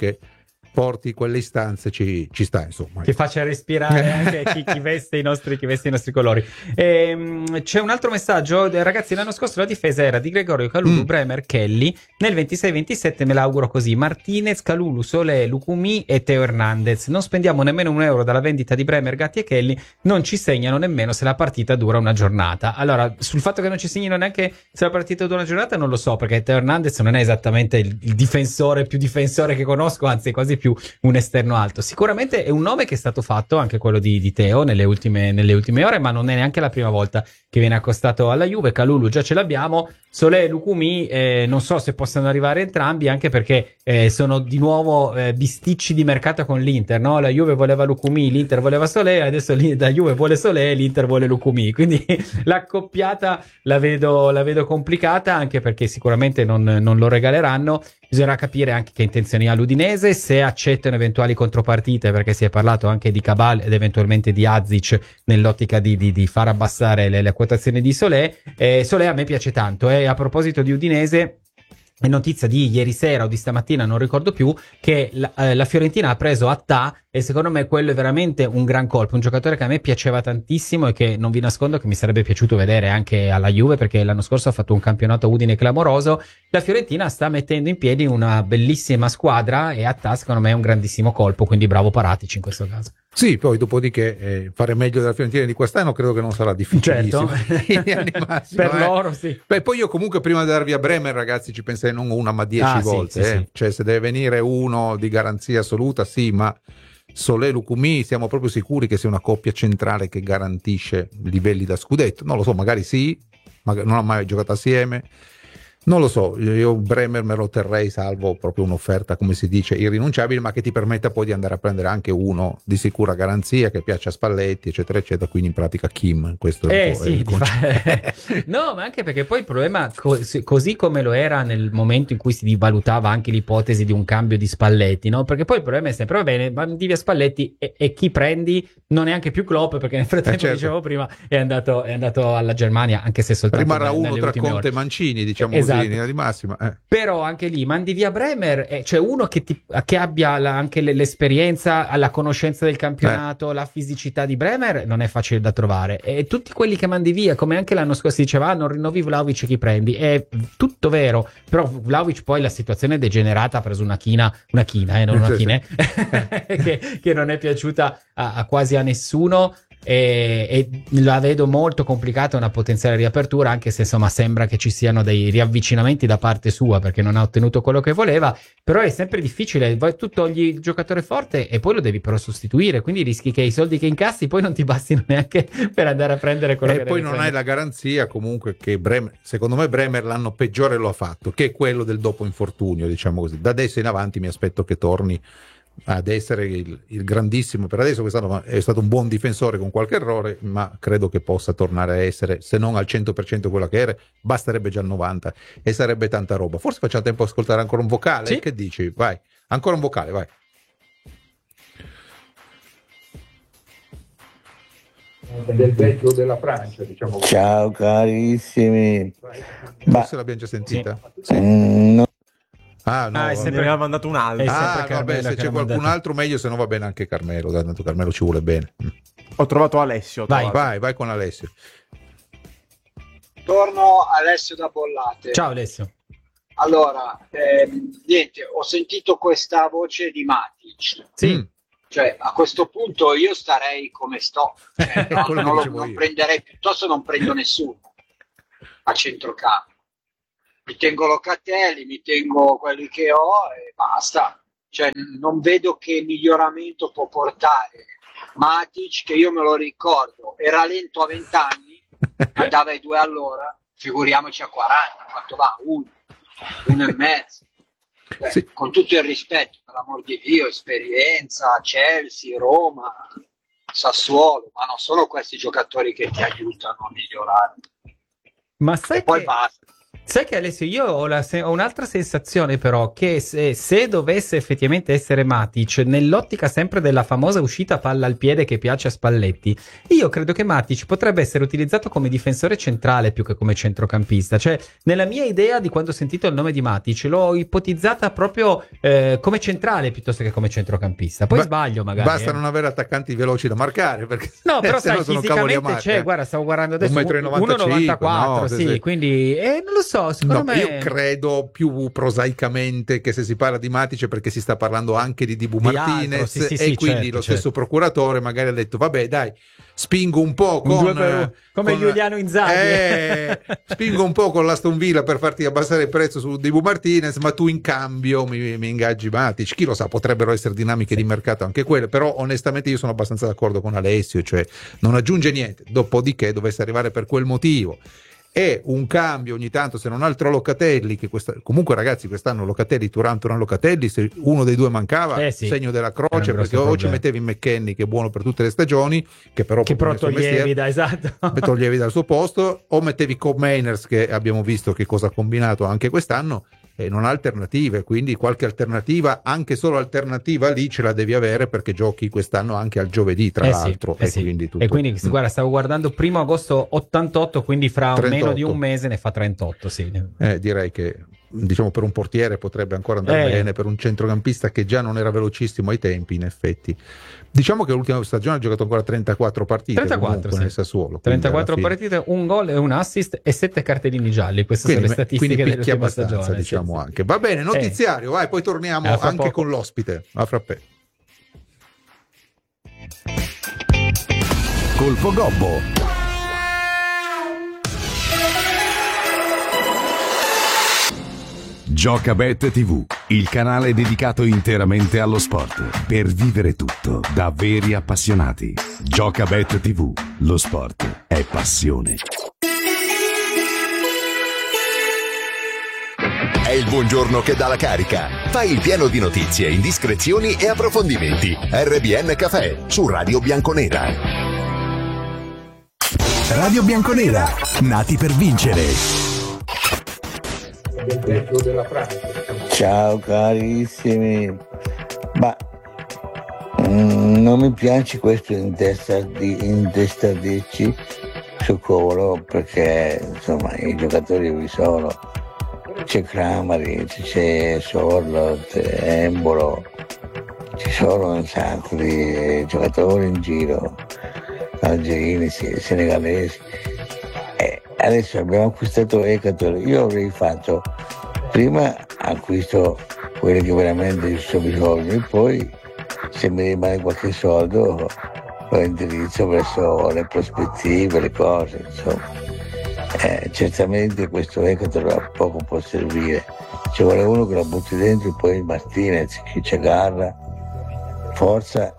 porti quelle istanze ci, ci sta, insomma, che faccia respirare anche chi, chi veste i nostri chi veste i nostri colori. Ehm, c'è un altro messaggio, ragazzi. L'anno scorso la difesa era di Gregorio, Kalulu, mm. Bremer, Kelly. Nel ventisei ventisette me l'auguro così: Martinez, Kalulu, Solé, Lucumi e Teo Hernandez. Non spendiamo nemmeno un euro dalla vendita di Bremer, Gatti e Kelly. Non ci segnano nemmeno se la partita dura una giornata. Allora, sul fatto che non ci segnino neanche se la partita dura una giornata non lo so, perché Teo Hernandez non è esattamente il, il difensore più difensore che conosco, anzi è quasi più un esterno alto. Sicuramente è un nome che è stato fatto, anche quello di, di Teo, nelle ultime, nelle ultime ore, ma non è neanche la prima volta che viene accostato alla Juve. Kalulu già ce l'abbiamo, Solé e Lucumi eh, non so se possano arrivare entrambi, anche perché eh, sono di nuovo eh, bisticci di mercato con l'Inter, no? La Juve voleva Lucumi, l'Inter voleva Solé, adesso la Juve vuole Solé, l'Inter vuole Lucumi, quindi l'accoppiata la vedo, la vedo complicata, anche perché sicuramente non, non lo regaleranno. Bisognerà capire anche che intenzioni ha l'Udinese, se accettano eventuali contropartite, perché si è parlato anche di Cabal ed eventualmente di Azic nell'ottica di, di, di far abbassare le, le quotazioni di Solé. Eh, Solé a me piace tanto, e eh. a proposito di Udinese, è notizia di ieri sera o di stamattina, non ricordo più, che la, eh, la Fiorentina ha preso Attà, e secondo me quello è veramente un gran colpo, un giocatore che a me piaceva tantissimo e che non vi nascondo che mi sarebbe piaciuto vedere anche alla Juve, perché l'anno scorso ha fatto un campionato Udine clamoroso. La Fiorentina sta mettendo in piedi una bellissima squadra, e Attà secondo me è un grandissimo colpo, quindi bravo Paratici in questo caso. Sì, poi dopodiché eh, fare meglio della Fiorentina di quest'anno credo che non sarà difficilissimo. Certo. Massimo, per eh. loro sì. Beh, poi io comunque prima di darvi a Bremer, ragazzi, ci pensai non una ma dieci ah, volte, sì, sì, eh. sì. Cioè se deve venire uno di garanzia assoluta, sì, ma Solé Lucumi siamo proprio sicuri che sia una coppia centrale che garantisce livelli da scudetto? Non lo so, magari sì, magari non ha mai giocato assieme. Non lo so, io Bremer me lo terrei, salvo proprio un'offerta, come si dice, irrinunciabile, ma che ti permetta poi di andare a prendere anche uno di sicura garanzia, che piace a Spalletti, eccetera, eccetera, quindi in pratica Kim. Questo è eh, un po' sì, il concetto. No, ma anche perché poi il problema, così come lo era nel momento in cui si valutava anche l'ipotesi di un cambio di Spalletti, no? Perché poi il problema è sempre, va bene, mandi via Spalletti e, e chi prendi? Non è anche più Klopp, perché nel frattempo, eh certo. dicevo prima, è andato, è andato alla Germania, anche se soltanto rimarrà uno tra Conte ore. e Mancini, diciamo, esatto. così, in linea di massima. Eh. Però anche lì mandi via Bremer, eh, cioè uno che, ti, che abbia la, anche l'esperienza, la conoscenza del campionato, eh. la fisicità di Bremer, non è facile da trovare. E tutti quelli che mandi via, come anche l'anno scorso si diceva, ah, non rinnovi Vlahovic, chi prendi? È tutto vero, però Vlahovic poi la situazione è degenerata, ha preso una china, una china, eh, non una china, che, che non è piaciuta a, a quasi a nessuno. e, e la vedo molto complicata una potenziale riapertura, anche se insomma sembra che ci siano dei riavvicinamenti da parte sua perché non ha ottenuto quello che voleva, però è sempre difficile, tu togli il giocatore forte e poi lo devi però sostituire, quindi rischi che i soldi che incassi poi non ti bastino neanche per andare a prendere quello e che poi devi non prendere. hai la garanzia comunque che Bremer, secondo me Bremer l'anno peggiore lo ha fatto, che è quello del dopo infortunio, diciamo così. Da adesso in avanti mi aspetto che torni ad essere il, il grandissimo, per adesso quest'anno è stato un buon difensore con qualche errore, ma credo che possa tornare a essere, se non al cento per cento quella che era, basterebbe già il novanta e sarebbe tanta roba. Forse facciamo tempo a ascoltare ancora un vocale, sì? Che dici? Vai, ancora un vocale, vai. Del vecchio della Francia, diciamo. Ciao carissimi. Forse l'abbiamo già sentita. Sì. Mm, no. Ah, no, Ah, è vabbè. sempre- Ne aveva mandato un altro. È Ah, sempre vabbè, Carmelo se che c'è l'ha qualcun mandato. altro meglio, se no va bene anche Carmelo, tanto Carmelo ci vuole bene. Ho trovato Alessio. ho Vai. trovato. Vai, vai con Alessio. Torno Alessio da Bollate. Ciao Alessio. Allora, ehm, niente, ho sentito questa voce di Matic. Sì. Mm. Cioè, a questo punto io starei come sto. Cioè, no, Quello che non, lo- dicevo non io. prenderei, piuttosto non prendo nessuno a centrocampo. Mi tengo Locatelli, mi tengo quelli che ho e basta. Cioè, non vedo che miglioramento può portare Matic, che io me lo ricordo, era lento a venti anni, andava ai due all'ora, figuriamoci a quaranta, quanto va? Uno, uno e mezzo. Beh, Sì. Con tutto il rispetto, per l'amor di Dio, esperienza, Chelsea, Roma, Sassuolo, ma non sono questi giocatori che ti aiutano a migliorare. Ma sai E poi che... basta. Sai che Alessio, io ho, la se- ho un'altra sensazione però, che se, se dovesse effettivamente essere Matic, nell'ottica sempre della famosa uscita palla al piede che piace a Spalletti, io credo che Matic potrebbe essere utilizzato come difensore centrale più che come centrocampista. Cioè, nella mia idea di quando ho sentito il nome di Matic, l'ho ipotizzata proprio eh, come centrale piuttosto che come centrocampista. Poi Ba- sbaglio magari. Basta eh. non avere attaccanti veloci da marcare, perché No, però se no sai, sono cavoli fisicamente amati, c'è, eh. guarda, stavo guardando adesso, un metro e uno novantacinque, virgola novantaquattro, no, sì, sì, sì. quindi, eh, non lo so, secondo No, me... io credo più prosaicamente che se si parla di Matic è perché si sta parlando anche di Dibu Di Martinez altro, sì, sì, e sì, quindi certo, lo stesso certo. procuratore magari ha detto vabbè dai, spingo un po' Un con due per uno, come con- Giuliano Inzaghi. eh, spingo un po' con l'Aston Villa per farti abbassare il prezzo su Dibu Martinez, ma tu in cambio mi, mi ingaggi Matic. Chi lo sa, potrebbero essere dinamiche di mercato anche quelle, però onestamente io sono abbastanza d'accordo con Alessio, cioè non aggiunge niente, dopodiché dovesse arrivare per quel motivo e un cambio ogni tanto, se non altro Locatelli, che questa, comunque ragazzi quest'anno Locatelli, Turan, Turan, Locatelli, se uno dei due mancava, Eh sì, segno della era un croce, grosso perché o ci problema. mettevi McKennie che è buono per tutte le stagioni, che però Che però proprio nel suo toglievi mestiere, da, esatto. toglievi dal suo posto, o mettevi Cobb Mainers, che abbiamo visto che cosa ha combinato anche quest'anno, e non ha alternative, quindi qualche alternativa, anche solo alternativa lì ce la devi avere, perché giochi quest'anno anche al giovedì tra Eh sì, l'altro, eh e, sì. quindi tutto, e quindi Mm. guarda, stavo guardando primo agosto ottantotto, quindi fra trentotto. meno di un mese ne fa trentotto, sì. Eh, direi che diciamo per un portiere potrebbe ancora andare Eh. bene, per un centrocampista che già non era velocissimo ai tempi, in effetti. Diciamo che l'ultima stagione ha giocato ancora trentaquattro partite trentaquattro, comunque sì. nel Sassuolo. quindi trentaquattro alla fine- partite, un gol e un assist e sette cartellini gialli. Queste Quindi, sono le statistiche quindi picchi dell'ultima abbastanza, stagione. diciamo sì, sì. anche. Va bene, notiziario, vai, poi torniamo Eh, fra anche poco. con l'ospite. A frappè. Colpo Gobbo. Giocabet tivù, il canale dedicato interamente allo sport, per vivere tutto da veri appassionati. Giocabet tivù, lo sport è passione. È il buongiorno che dà la carica. Fai il pieno di notizie, indiscrezioni e approfondimenti. R B N Café su Radio Bianconera. Radio Bianconera, nati per vincere. Ciao carissimi, ma mm, non mi piace questo intestardi- intestardirci su Colo, perché insomma i giocatori vi sono, c'è Kramaric, c'è Sorlot, Embolo, ci sono un sacco di giocatori in giro, algerini, sì, senegalesi. E adesso abbiamo acquistato Ecator, io avrei fatto prima acquisto quelli che veramente ho bisogno e poi se mi rimane qualche soldo lo indirizzo verso le prospettive, le cose, insomma. Eh, certamente questo Ecatol poco può servire, ci vuole uno che lo butti dentro e poi Martinez, chi ci agarra, forza,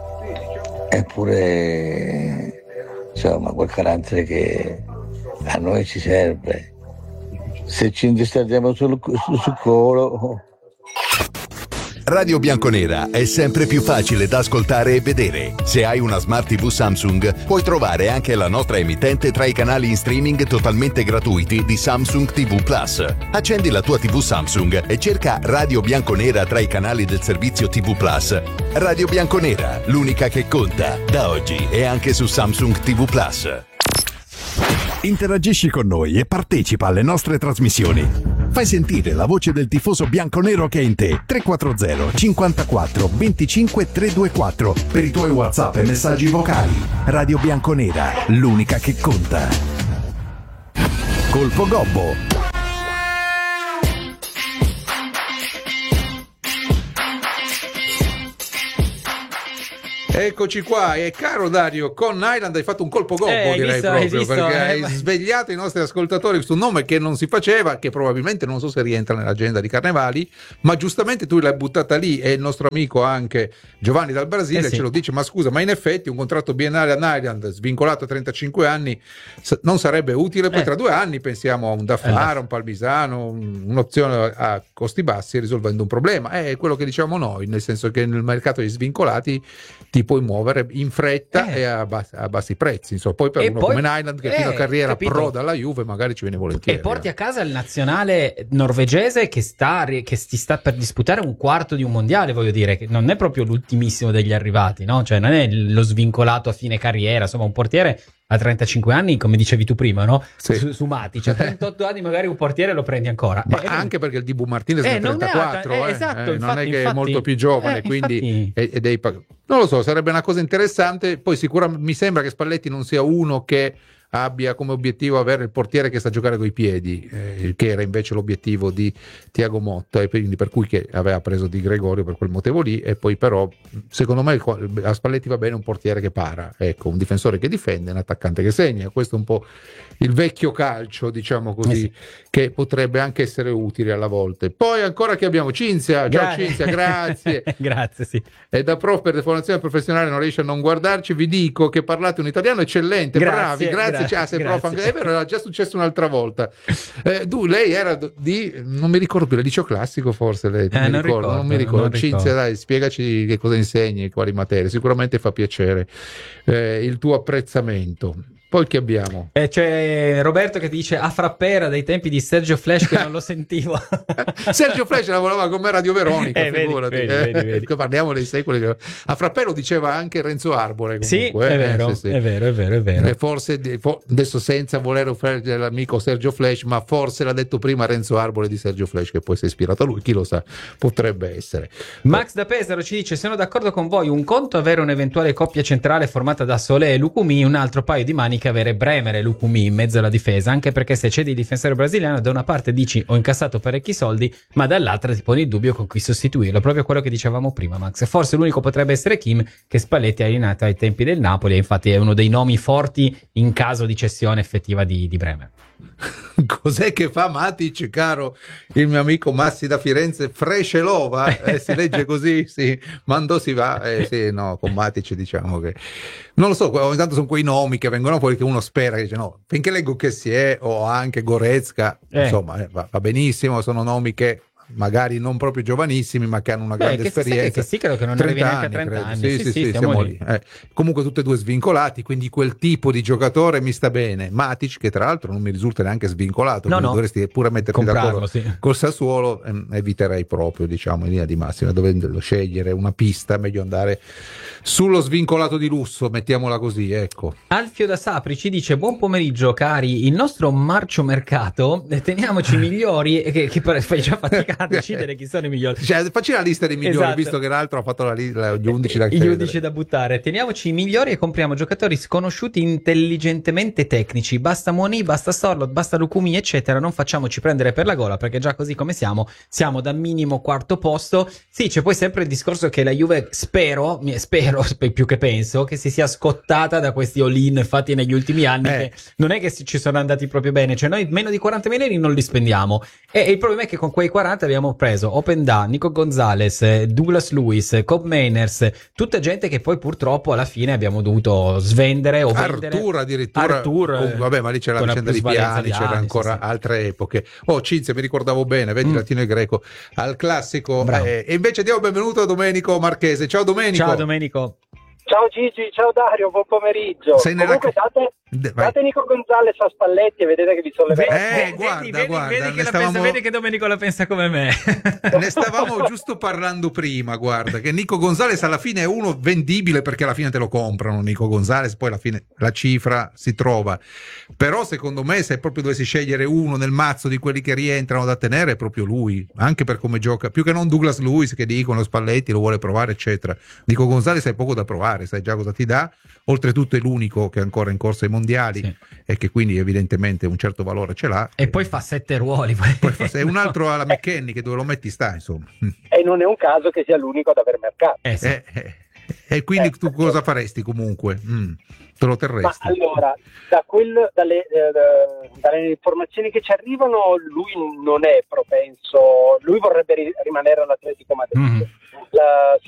eppure insomma quel carattere che a noi ci serve. Se ci indistardiamo sul, sul, sul colo. Radio Bianconera è sempre più facile da ascoltare e vedere. Se hai una Smart tivù Samsung, puoi trovare anche la nostra emittente tra i canali in streaming totalmente gratuiti di Samsung tivù Plus. Accendi la tua tivù Samsung e cerca Radio Bianconera tra i canali del servizio tivù Plus. Radio Bianconera, l'unica che conta, da oggi e anche su Samsung tivù Plus. Interagisci con noi e partecipa alle nostre trasmissioni. Fai sentire la voce del tifoso bianconero che è in te. tre quattro zero cinquantaquattro venticinque trecentoventiquattro per i tuoi WhatsApp e messaggi vocali. Radio Bianconera, l'unica che conta. Colpo Gobbo. Eccoci qua, e caro Dario, con Island hai fatto un colpo gobbo, eh, direi visto, proprio, visto, perché eh, hai ma... svegliato i nostri ascoltatori su un nome che non si faceva, che probabilmente non so se rientra nell'agenda di Carnevali, ma giustamente tu l'hai buttata lì, e il nostro amico anche Giovanni dal Brasile eh sì. ce lo dice, ma scusa, ma in effetti un contratto biennale a Island svincolato a trentacinque anni non sarebbe utile, poi eh. tra due anni pensiamo a un Daffara, un Palmisano, un'opzione a costi bassi risolvendo un problema. È quello che diciamo noi, nel senso che nel mercato degli svincolati ti puoi muovere in fretta eh. e a bassi, a bassi prezzi, insomma. Poi per E uno poi, come Nyland che eh, fino a carriera capito. pro dalla Juve magari ci viene volentieri. E porti a casa il nazionale norvegese che sta che si sta per disputare un quarto di un mondiale, voglio dire, che non è proprio l'ultimissimo degli arrivati, no? Cioè non è lo svincolato a fine carriera, insomma un portiere a trentacinque anni, come dicevi tu prima, no? Sì. Su, su Matic, a trentotto anni magari un portiere lo prendi ancora. Ma eh, anche perché il Dibu Martinez eh, è non trentaquattro, è, eh, eh, esatto, eh, infatti, non è che infatti, è molto più giovane, eh, quindi infatti... è, è dei pag- non lo so, sarebbe una cosa interessante. Poi sicuramente mi sembra che Spalletti non sia uno che abbia come obiettivo avere il portiere che sa giocare coi piedi, eh, che era invece l'obiettivo di Thiago Motta, e quindi per cui che aveva preso Di Gregorio per quel motivo lì. E poi però secondo me a Spalletti va bene un portiere che para, ecco, un difensore che difende, un attaccante che segna. Questo è un po' il vecchio calcio, diciamo così, eh sì. che potrebbe anche essere utile alla volta. Poi ancora che abbiamo Cinzia, ciao Grazie. Cinzia, grazie. Grazie, sì. E da prof per formazione professionale non riesce a non guardarci, vi dico che parlate un italiano eccellente, Grazie, bravi, grazie, grazie, cioè, sei prof grazie. anche, è vero, era già successo un'altra volta. Eh, tu, lei era di, non mi ricordo più, il liceo classico forse, lei, non, Eh, mi non ricordo, ricordo, non mi ricordo. non Cinzia, ricordo. dai, spiegaci che cosa insegni, quali materie, sicuramente fa piacere eh, il tuo apprezzamento. Poi che abbiamo? E c'è Roberto che dice a Frappera dei tempi di Sergio Flash che non lo sentivo. Sergio Flash lavorava con me Radio Veronica, Eh, vedi, figurati. vedi, eh, vedi, vedi. Parliamo dei secoli. A Frappè lo diceva anche Renzo Arbore, Sì, comunque. è eh, vero, sì, sì. è vero, è vero, è vero. E forse fo- adesso senza voler offendere l'amico Sergio Flash, ma forse l'ha detto prima Renzo Arbore di Sergio Flash, che poi si è ispirato a lui, chi lo sa, potrebbe essere. Max da Pesaro ci dice: sono d'accordo con voi, un conto avere un'eventuale coppia centrale formata da Solé e Lucumí, un altro paio di maniche avere Bremer e Lucumí in mezzo alla difesa, anche perché se cedi il difensore brasiliano da una parte dici ho incassato parecchi soldi, ma dall'altra ti poni il dubbio con chi sostituirlo, proprio quello che dicevamo prima, Max. Forse l'unico potrebbe essere Kim, che Spalletti ha allenato ai tempi del Napoli, e infatti è uno dei nomi forti in caso di cessione effettiva di, di Bremer. Cos'è che fa Matic, caro il mio amico Massi da Firenze? Frescelova, eh, si legge così, sì, Mandò si va, eh, sì, no, con Matic diciamo che non lo so, ogni tanto sono quei nomi che vengono fuori che uno spera, che dice no, finché leggo che si è, o anche Goretzka, Eh. insomma, eh, va, va benissimo, sono nomi che magari non proprio giovanissimi, ma che hanno una Beh, grande che, sai esperienza. che sì, credo che non arrivi trenta neanche a trenta credo. anni. Sì, Sì, sì, sì, sì, siamo siamo lì. lì. Eh, comunque tutte e due svincolati, quindi quel tipo di giocatore mi sta bene. Matic, che tra l'altro non mi risulta neanche svincolato, No, quindi no. dovresti pure metterti Comprarlo, d'accordo sì. col Sassuolo, ehm, eviterei proprio, diciamo, in linea di massima, dovendo scegliere una pista, meglio andare sullo svincolato di lusso, mettiamola così, ecco. Alfio da Sapri ci dice: buon pomeriggio cari, il nostro marcio mercato, eh, teniamoci migliori, e che, che fai già fatica a decidere chi sono i migliori. Cioè, facci la lista dei migliori, Esatto. visto che l'altro ha fatto la li- la- gli undici da Gli undici da buttare. Teniamoci i migliori e compriamo giocatori sconosciuti intelligentemente tecnici. Basta Moni, basta Sorlot, basta Lukumi, eccetera. Non facciamoci prendere per la gola, perché già così come siamo, siamo da minimo quarto posto. Sì, c'è poi sempre il discorso che la Juve, spero, mi- spero più che penso, che si sia scottata da questi all-in fatti negli ultimi anni, Eh. che non è che si- ci sono andati proprio bene. Cioè noi meno di quaranta milioni non li spendiamo. E, e il problema è che con quei quaranta abbiamo preso Openda, Nico Gonzalez, eh, Douglas Lewis, Cobb Mainers, tutta gente che poi purtroppo alla fine abbiamo dovuto svendere o vendere. Artur addirittura. Artur, Oh, eh, vabbè, ma lì c'era la con una vicenda di plusvalenza Piani, di c'era anni, ancora sì, sì. altre epoche. Oh, Cinzia, mi ricordavo bene, vedi Mm. latino e greco al classico. Bravo. Eh, e invece diamo benvenuto a Domenico Marchese. Ciao Domenico. Ciao Domenico. Ciao Gigi, ciao Dario, buon pomeriggio. Sei nella- Comunque date, De- vai. date Nico Gonzalez a Spalletti e vedete che vi sollevate. Eh, Vedi, guarda, vedi, vedi, guarda, vedi ne che la stavamo- pensa, vedi che Domenico la pensa come me. Ne stavamo giusto parlando prima, guarda, che Nico Gonzalez alla fine è uno vendibile perché alla fine te lo comprano Nico Gonzalez, poi alla fine la cifra si trova. Però secondo me se proprio dovessi scegliere uno nel mazzo di quelli che rientrano da tenere è proprio lui, anche per come gioca, più che non Douglas Lewis che dicono Spalletti lo vuole provare eccetera. Nico Gonzalez hai poco da provare, sai già cosa ti dà, oltretutto è l'unico che è ancora in corsa ai mondiali Sì. e che quindi evidentemente un certo valore ce l'ha. E poi fa sette ruoli. Poi fa- se un altro alla McKennie che dove lo metti sta, insomma. E non è un caso che sia l'unico ad aver mercato. Eh, sì. Eh, eh, e quindi Eh, tu cosa faresti comunque? Mm, te lo Ma terresti? allora, da quel- dalle, eh, da- dalle informazioni che ci arrivano, lui non è propenso, lui vorrebbe ri- rimanere all'Atletico Madrid. Mhm. La-